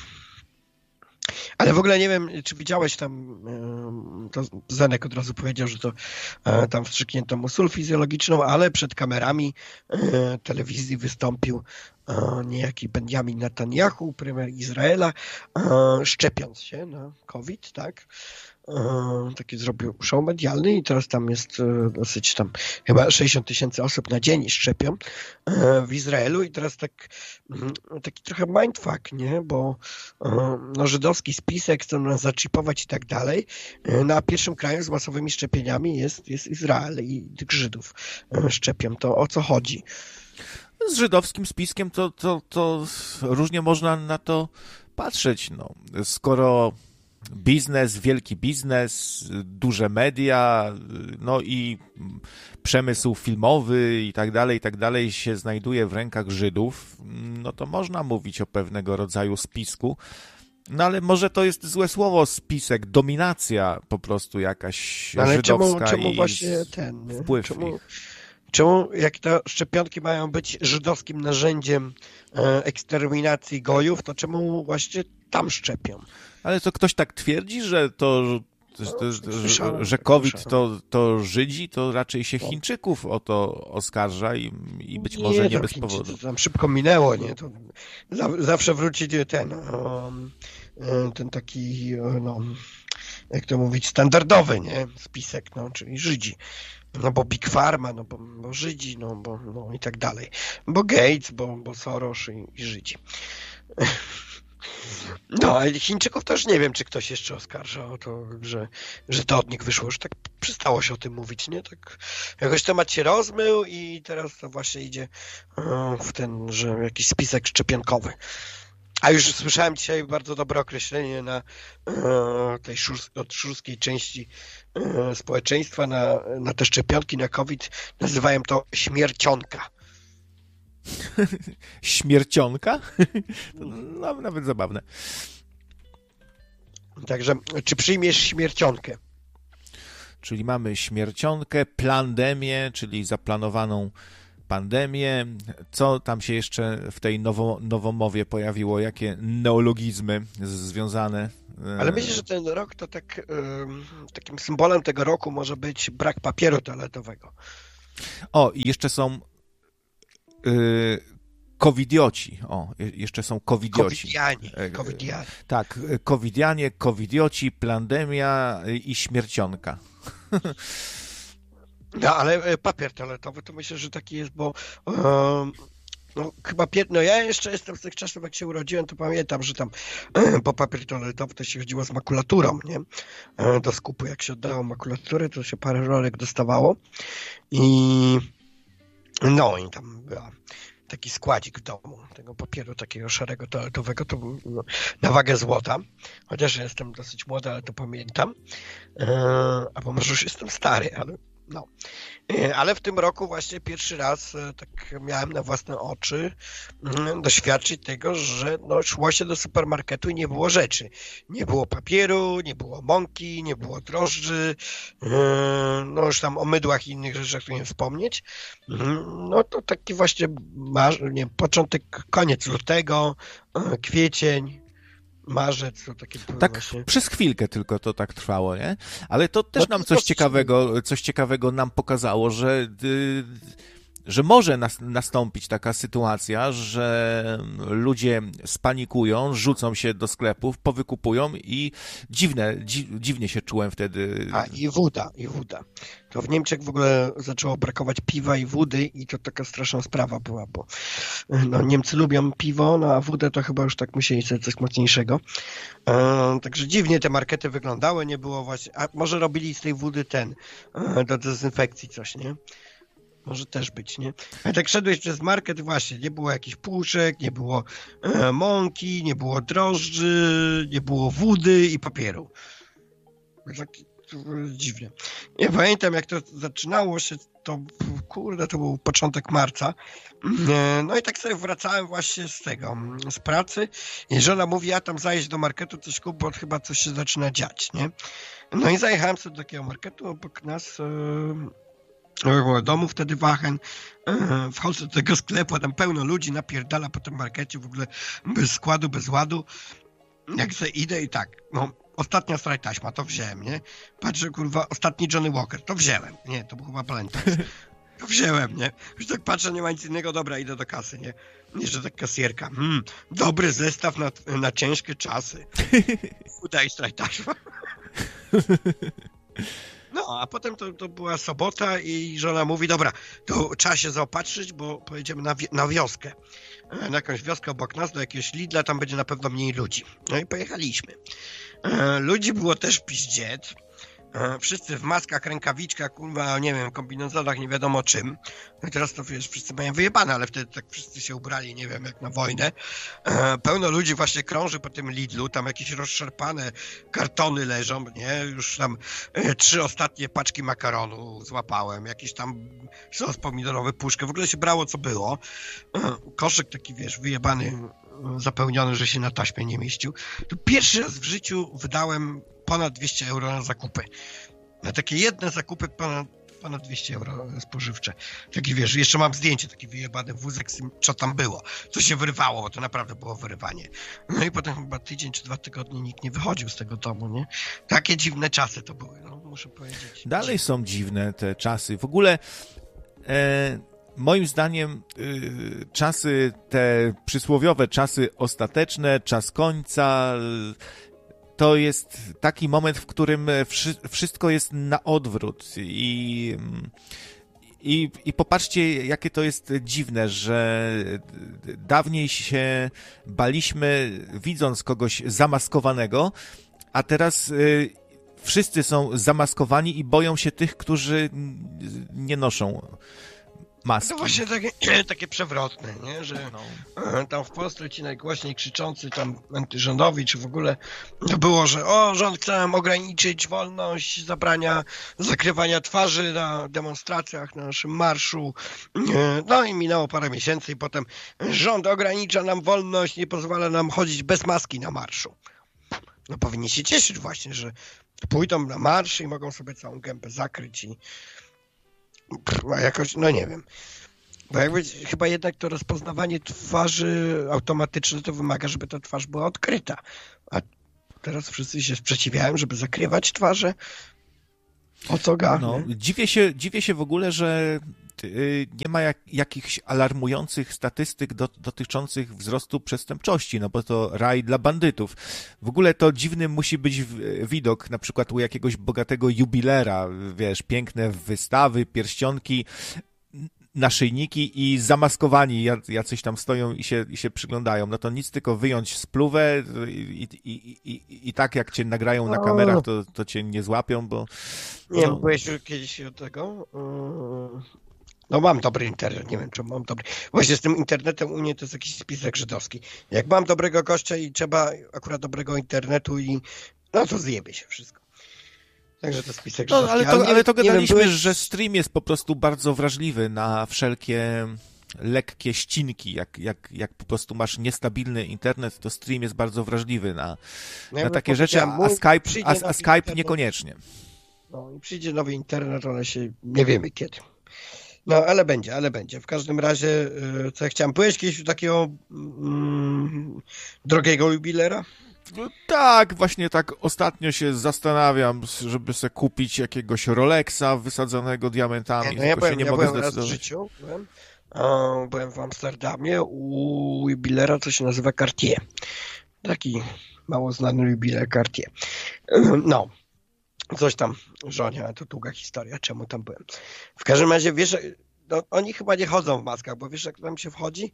Ale w ogóle nie wiem, czy widziałeś tam, to Zenek od razu powiedział, że to tam wstrzyknięto mu sól fizjologiczną, ale przed kamerami telewizji wystąpił niejaki Benjamin Netanyahu, premier Izraela, szczepiąc się na COVID, tak? Taki zrobił show medialny i teraz tam jest dosyć tam chyba 60 000 osób na dzień szczepią w Izraelu i teraz taki trochę mindfuck, nie? Bo no, żydowski spisek chcą nas zaczipować i tak dalej, no, a pierwszym krajem z masowymi szczepieniami jest Izrael i tych Żydów szczepią. To o co chodzi? Z żydowskim spiskiem to różnie można na to patrzeć, no. Skoro biznes, wielki biznes, duże media, no i przemysł filmowy i tak dalej się znajduje w rękach Żydów, no to można mówić o pewnego rodzaju spisku. No ale może to jest złe słowo spisek, dominacja po prostu jakaś ale żydowska czemu i właśnie wpływ Czemu jak te szczepionki mają być żydowskim narzędziem eksterminacji gojów, to czemu właśnie tam szczepią? Ale to ktoś tak twierdzi, że że COVID to Żydzi, to raczej się Chińczyków o to oskarża i być może nie bez powodu. To tam szybko minęło, nie? To zawsze wróci ten taki, no, jak to mówić, standardowy, nie? Spisek, no, czyli Żydzi. No bo Big Pharma, no bo Żydzi, no i tak dalej. Bo Gates, bo Soros i Żydzi. No, ale Chińczyków też nie wiem, czy ktoś jeszcze oskarża o to, że to od nich wyszło. Już tak przestało się o tym mówić, nie? Tak jakoś temat się rozmył i teraz to właśnie idzie w ten, że jakiś spisek szczepionkowy. A już słyszałem dzisiaj bardzo dobre określenie na tej szurskiej części społeczeństwa, na te szczepionki, na COVID. Nazywają to śmiercionka. Śmiercionka? No, nawet zabawne. Także, czy przyjmiesz śmiercionkę? Czyli mamy śmiercionkę, plandemię, czyli zaplanowaną pandemię. Co tam się jeszcze w tej nowomowie pojawiło? Jakie neologizmy związane? Ale myślę, że ten rok to tak, takim symbolem tego roku może być brak papieru toaletowego. O, i jeszcze są covidioci. O, jeszcze są covidioci. Covidianie. Tak, covidianie, covidioci, pandemia i śmiercionka. No, ale papier toaletowy to myślę, że taki jest, bo no, chyba ja jeszcze jestem z tych czasów, jak się urodziłem, to pamiętam, że tam po papier toaletowy to się chodziło z makulaturą, nie? Do skupu, jak się oddało makulaturę, to się parę rolek dostawało i tam była taki składzik w domu tego papieru takiego szarego toaletowego, to był na wagę złota, chociaż jestem dosyć młody, ale to pamiętam, albo może już jestem stary, ale no. Ale w tym roku właśnie pierwszy raz tak miałem na własne oczy doświadczyć tego, że szło się do supermarketu i nie było rzeczy. Nie było papieru, nie było mąki, nie było drożdży, już tam o mydłach i innych rzeczach tu nie wspomnieć. No to taki właśnie koniec lutego, kwiecień, marzec, to takie tak właśnie... Przez chwilkę tylko to tak trwało, nie? Ale to też nam coś ciekawego nam pokazało, że może nastąpić taka sytuacja, że ludzie spanikują, rzucą się do sklepów, powykupują i dziwnie się czułem wtedy. I woda. To w Niemczech w ogóle zaczęło brakować piwa i wody i to taka straszna sprawa była, bo Niemcy lubią piwo, a wódę to chyba już tak musieli sobie coś mocniejszego. Także dziwnie te markety wyglądały, nie było właśnie, a może robili z tej wody do dezynfekcji coś, nie? Może też być, nie? A tak szedłeś przez market, właśnie, nie było jakichś puszek, nie było mąki, nie było drożdży, nie było wody i papieru. Tak dziwnie. Ja pamiętam, jak to zaczynało się, to był początek marca. No i tak sobie wracałem właśnie z pracy i żona mówi, ja tam zajeść do marketu coś kup, bo chyba coś się zaczyna dziać, nie? No i zajechałem sobie do takiego marketu obok nas, domu wtedy Wachen, wchodzę do tego sklepu, tam pełno ludzi napierdala po tym markecie, w ogóle bez składu, bez ładu. Jak sobie idę i tak, ostatnia straj taśma, to wziąłem, nie? Patrzę, kurwa, ostatni Johnny Walker, to wziąłem. Nie, to był chyba Valentine's. To wziąłem, nie? Już tak patrzę, nie ma nic innego, dobra, idę do kasy, nie? Jeszcze tak kasjerka. Dobry zestaw na ciężkie czasy. Udaj straj taśma. No, a potem to była sobota i żona mówi, dobra, to trzeba się zaopatrzyć, bo pojedziemy na wioskę. Na jakąś wioskę obok nas, do jakiegoś Lidla, tam będzie na pewno mniej ludzi. No i pojechaliśmy. Ludzi było też piździec. Wszyscy w maskach, rękawiczkach, kurwa, nie wiem, kombinezonach, nie wiadomo czym. No i teraz to wiesz, wszyscy mają wyjebane, ale wtedy tak wszyscy się ubrali, nie wiem, jak na wojnę. Pełno ludzi właśnie krąży po tym Lidlu, tam jakieś rozszarpane kartony leżą, nie? Już tam 3 ostatnie paczki makaronu złapałem, jakiś tam sos pomidorowy, puszkę, w ogóle się brało co było. Koszyk taki, wiesz, wyjebany, zapełniony, że się na taśmie nie mieścił. To pierwszy raz w życiu wydałem ponad 200 euro na zakupy. Na takie jedne zakupy ponad 200 euro spożywcze. Taki, wiesz, jeszcze mam zdjęcie, taki wyjebany wózek, co tam było. Co się wyrywało, bo to naprawdę było wyrywanie. No i potem chyba tydzień czy 2 tygodnie nikt nie wychodził z tego domu, nie? Takie dziwne czasy to były, muszę powiedzieć. Dalej są dziwne te czasy. W ogóle moim zdaniem czasy, te przysłowiowe czasy ostateczne, czas końca, to jest taki moment, w którym wszystko jest na odwrót i I popatrzcie, jakie to jest dziwne, że dawniej się baliśmy, widząc kogoś zamaskowanego, a teraz wszyscy są zamaskowani i boją się tych, którzy nie noszą maski. To właśnie takie przewrotne, nie? Że tam w Polsce ci najgłośniej krzyczący tam antyrządowi, czy w ogóle to było, że rząd chce nam ograniczyć wolność, zabrania zakrywania twarzy na demonstracjach, na naszym marszu. No i minęło parę miesięcy i potem rząd ogranicza nam wolność, nie pozwala nam chodzić bez maski na marszu. No powinni się cieszyć właśnie, że pójdą na marsz i mogą sobie całą gębę zakryć i a jakoś, no nie wiem. Bo jakby chyba jednak to rozpoznawanie twarzy automatyczne to wymaga, żeby ta twarz była odkryta. A teraz wszyscy się sprzeciwiają, żeby zakrywać twarze. O co gadać? No, dziwię się w ogóle, że nie ma jakichś alarmujących statystyk dotyczących wzrostu przestępczości, no bo to raj dla bandytów. W ogóle to dziwny musi być widok, na przykład u jakiegoś bogatego jubilera, wiesz, piękne wystawy, pierścionki, naszyjniki i zamaskowani jacyś tam stoją i się przyglądają. No to nic, tylko wyjąć spluwę i tak jak cię nagrają na kamerach, to cię nie złapią, bo... Nie wiem, byłeś kiedyś od tego... No mam dobry internet, nie wiem, czy mam dobry... Właśnie z tym internetem u mnie to jest jakiś spisek żydowski. Jak mam dobrego gościa i trzeba akurat dobrego internetu no to zjebie się wszystko. Także to spisek żydowski. Ale to gadaliśmy, że stream jest po prostu bardzo wrażliwy na wszelkie lekkie ścinki. Jak po prostu masz niestabilny internet, to stream jest bardzo wrażliwy na takie rzeczy, a Skype niekoniecznie. No i przyjdzie nowy internet, ale się nie wiemy kiedy. No, ale będzie. W każdym razie, co ja chciałem, byłeś kiedyś u takiego drogiego jubilera? No tak, właśnie tak ostatnio się zastanawiam, żeby sobie kupić jakiegoś Rolexa wysadzonego diamentami. Ja byłem raz w życiu, byłem w Amsterdamie u jubilera, co się nazywa Cartier. Taki mało znany jubiler Cartier. No. Coś tam żonie, ale to długa historia, czemu tam byłem. W każdym razie, wiesz, no, oni chyba nie chodzą w maskach, bo wiesz, jak tam się wchodzi?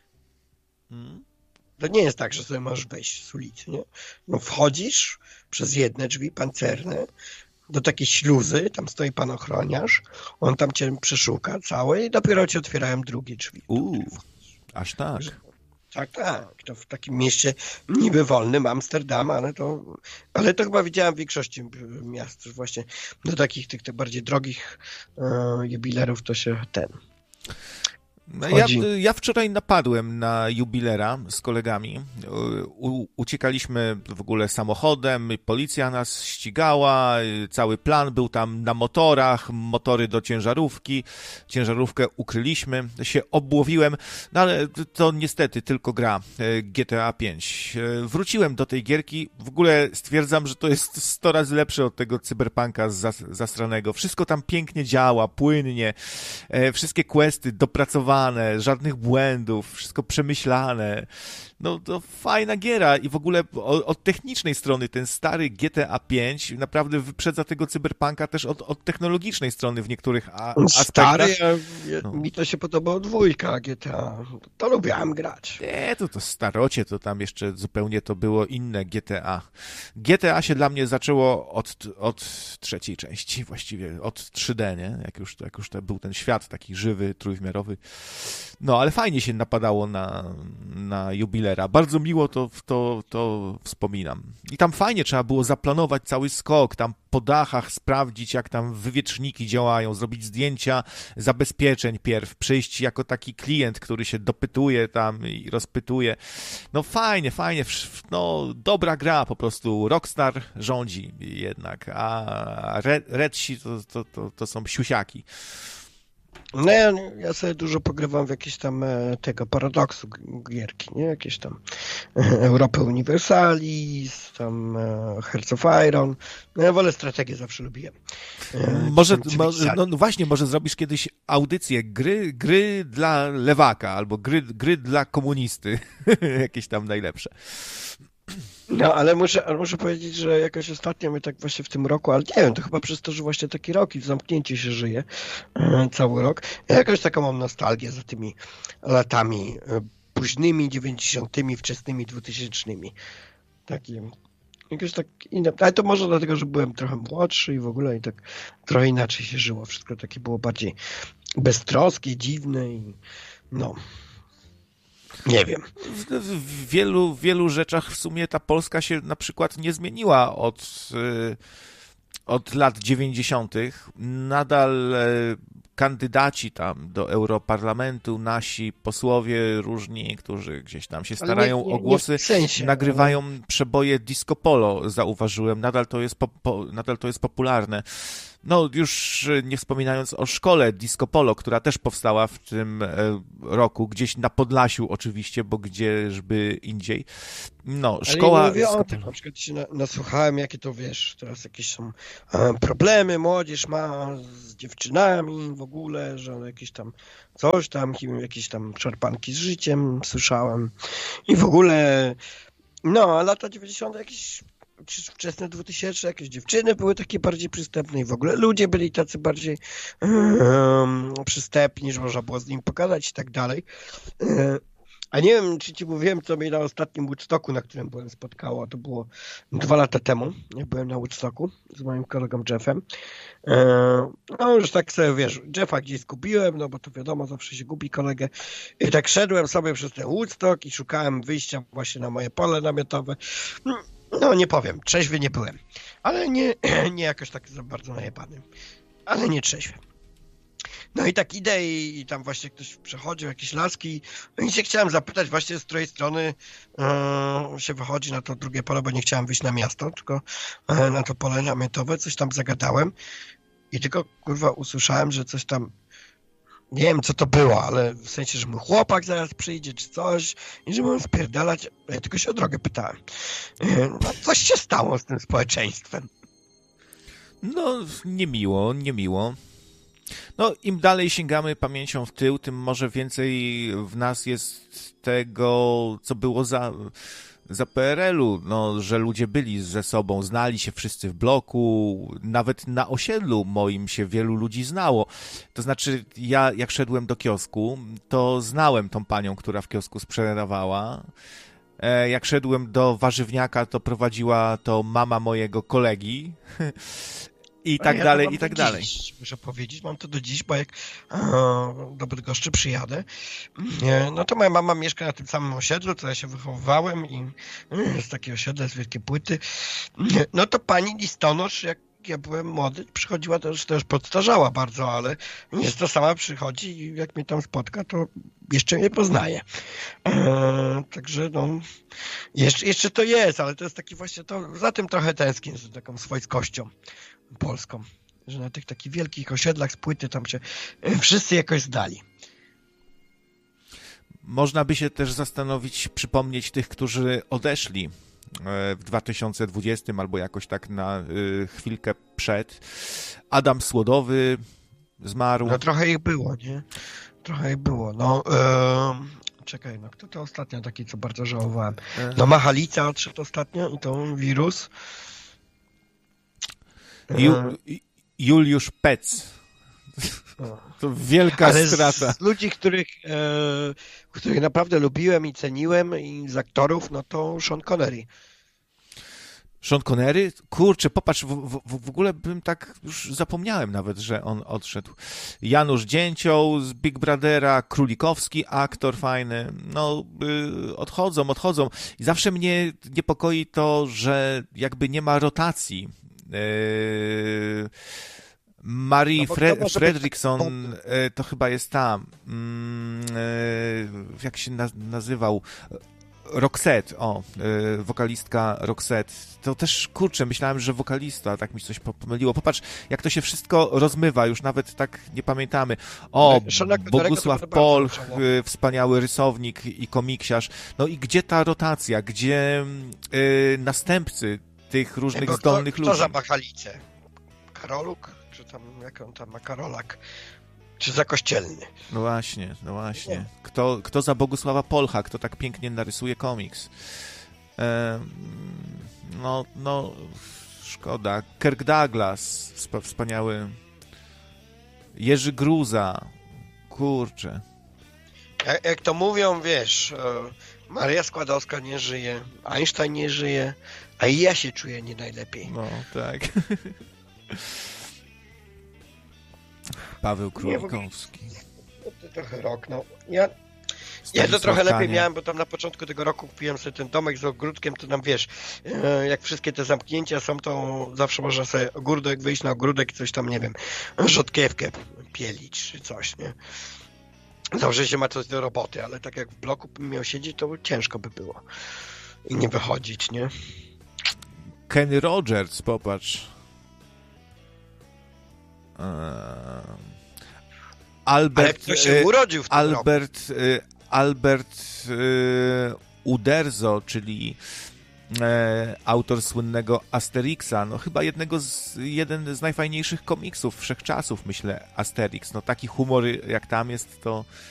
To nie jest tak, że sobie możesz wejść z ulicy, nie? No wchodzisz przez jedne drzwi pancerne do takiej śluzy, tam stoi pan ochroniarz, on tam cię przeszuka całe i dopiero ci otwierają drugie drzwi. Aż tak. Tak. To w takim mieście niby wolnym, Amsterdam, ale to chyba widziałem w większości miast, że właśnie do takich tych bardziej drogich jubilerów to się No ja wczoraj napadłem na jubilera z kolegami. Uciekaliśmy w ogóle samochodem, policja nas ścigała, cały plan był tam na motorach, motory do ciężarówki, ciężarówkę ukryliśmy, się obłowiłem, no ale to niestety tylko gra GTA 5. Wróciłem do tej gierki, w ogóle stwierdzam, że to jest 100 razy lepsze od tego cyberpunka zastranego. Wszystko tam pięknie działa, płynnie, wszystkie questy dopracowane, żadnych błędów, wszystko przemyślane. No to fajna giera i w ogóle od technicznej strony ten stary GTA 5 naprawdę wyprzedza tego cyberpunka też od technologicznej strony w niektórych aspektach. Stary, mi to się podobało 2 GTA, to lubiłem grać. Nie, to starocie, to tam jeszcze zupełnie to było inne GTA. GTA się dla mnie zaczęło od trzeciej części, właściwie od 3D, nie? Jak już to był ten świat taki żywy, trójwymiarowy. No, ale fajnie się napadało na jubilera. Bardzo miło to wspominam. I tam fajnie trzeba było zaplanować cały skok, tam po dachach sprawdzić, jak tam wywietrzniki działają, zrobić zdjęcia zabezpieczeń pierw, przyjść jako taki klient, który się dopytuje tam i rozpytuje. No fajnie, no dobra gra po prostu. Rockstar rządzi jednak, a Redsi to są siusiaki. No ja sobie dużo pogrywam w jakieś tam tego paradoksu gierki, nie? Jakieś tam Europę Universalis, tam Hearts of Iron. No ja wolę strategię, zawsze lubiłem. No właśnie, może zrobisz kiedyś audycję gry dla lewaka albo gry dla komunisty. Jakieś tam najlepsze. No, ale muszę powiedzieć, że jakoś ostatnio my tak właśnie w tym roku, ale nie wiem, to chyba przez to, że właśnie taki rok i w zamknięciu się żyje cały rok. Ja jakoś taką mam nostalgię za tymi latami późnymi 90., wczesnymi 2000. Takim. Jakoś tak inne. Ale to może dlatego, że byłem trochę młodszy i w ogóle i tak trochę inaczej się żyło. Wszystko takie było bardziej beztroskie, dziwne i no. Nie wiem. W wielu rzeczach w sumie ta Polska się na przykład nie zmieniła od lat 90. Nadal kandydaci tam do Europarlamentu, nasi posłowie różni, którzy gdzieś tam się starają o głosy, w sensie, nagrywają przeboje disco polo, zauważyłem. Nadal to jest popularne. No, już nie wspominając o szkole disco polo, która też powstała w tym roku, gdzieś na Podlasiu oczywiście, bo gdzieżby indziej. No, szkoła... Ale nie mówię o tym, na przykład się nasłuchałem, jakie to, wiesz, teraz jakieś są problemy, młodzież ma z dziewczynami w ogóle, że jakieś tam coś tam, jakieś tam szarpanki z życiem słyszałem i w ogóle, no, lata 90. jakieś... czy wczesne 2000, jakieś dziewczyny były takie bardziej przystępne i w ogóle ludzie byli tacy bardziej przystępni, że można było z nim pogadać i tak dalej. A nie wiem, czy ci mówiłem, co mnie na ostatnim Woodstocku, na którym byłem, spotkało. To było 2 lata temu, jak byłem na Woodstocku z moim kolegą Jeffem. No już tak sobie, wiesz, Jeffa gdzieś zgubiłem, no bo to wiadomo, zawsze się gubi kolegę. I tak szedłem sobie przez ten Woodstock i szukałem wyjścia właśnie na moje pole namiotowe. No nie powiem, trzeźwy nie byłem, ale nie jakoś tak za bardzo najebany, ale nie trzeźwy. No i tak idę i tam właśnie ktoś przechodził, jakieś laski, no i się chciałem zapytać właśnie z której strony się wychodzi na to drugie pole, bo nie chciałem wyjść na miasto, tylko na to pole namiotowe, coś tam zagadałem i tylko kurwa usłyszałem, że coś tam, nie wiem co to było, ale w sensie, że mój chłopak zaraz przyjdzie czy coś i że mam spierdalać. Ja tylko się o drogę pytałem. No, coś się stało z tym społeczeństwem. No, niemiło. No, im dalej sięgamy pamięcią w tył, tym może więcej w nas jest tego, co było za PRL-u, no, że ludzie byli ze sobą, znali się wszyscy w bloku, nawet na osiedlu moim się wielu ludzi znało. To znaczy, ja jak szedłem do kiosku, to znałem tą panią, która w kiosku sprzedawała. Jak szedłem do warzywniaka, to prowadziła to mama mojego kolegi. I tak ja dalej, i tak dalej. Dziś, muszę powiedzieć, mam to do dziś, bo jak do Bydgoszczy przyjadę, no to moja mama mieszka na tym samym osiedlu, co ja się wychowywałem i jest takie osiedle, z wielkie płyty. No to pani listonosz, jak ja byłem młody, przychodziła, to już podstarzała bardzo, ale jest to sama przychodzi i jak mnie tam spotka, to jeszcze mnie poznaje. Także no, jeszcze to jest, ale to jest taki właśnie, to za tym trochę tęsknię, z taką swojskością polską, że na tych takich wielkich osiedlach z płyty tam się wszyscy jakoś zdali. Można by się też zastanowić, przypomnieć tych, którzy odeszli w 2020 albo jakoś tak na chwilkę przed. Adam Słodowy zmarł. No trochę ich było, nie? Trochę ich było. No, czekaj, no kto to ostatnio taki, co bardzo żałowałem? No Machalica odszedł ostatnio i to wirus. Juliusz Pec. To wielka ale strata. Z ludzi, których naprawdę lubiłem i ceniłem i z aktorów, no to Sean Connery. Sean Connery? Kurczę, popatrz, w ogóle bym tak już zapomniałem nawet, że on odszedł. Janusz Dzięcioł z Big Brothera, Królikowski, aktor fajny. No, odchodzą. I zawsze mnie niepokoi to, że jakby nie ma rotacji. Marie Fredriksson to chyba jest tam. Jak się nazywał? Roxette, wokalistka Roxette. To też, kurczę, myślałem, że wokalista, tak mi coś pomyliło. Popatrz, jak to się wszystko rozmywa, już nawet tak nie pamiętamy. Bogusław Polch, wspaniały rysownik i komiksiarz. No i gdzie ta rotacja? Gdzie następcy tych różnych zdolnych ludzi? Kto za Machalicę? Karoluk? Czy tam, jak on tam ma, Karolak? Czy za Kościelny? No właśnie. Kto za Bogusława Polcha? Kto tak pięknie narysuje komiks? No, szkoda. Kirk Douglas, wspaniały. Jerzy Gruza. Kurczę. Jak to mówią, wiesz, Maria Skłodowska nie żyje, Einstein nie żyje, a i ja się czuję nie najlepiej. No, tak. Paweł Królikowski. To trochę rok, no. Ja to trochę lepiej miałem, bo tam na początku tego roku kupiłem sobie ten domek z ogródkiem, to tam wiesz, jak wszystkie te zamknięcia są, to zawsze można sobie ogródek, wyjść na ogródek i coś tam, nie wiem, rzodkiewkę pielić czy coś, nie? Dobrze się ma coś do roboty, ale tak jak w bloku bym miał siedzieć, to ciężko by było i nie wychodzić, nie? Kenny Rogers, popatrz. Ale ktoś się urodził w tym Albert Uderzo, czyli autor słynnego Asterixa, no chyba jeden z najfajniejszych komiksów wszechczasów, myślę, Asterix. No taki humor jak tam jest, to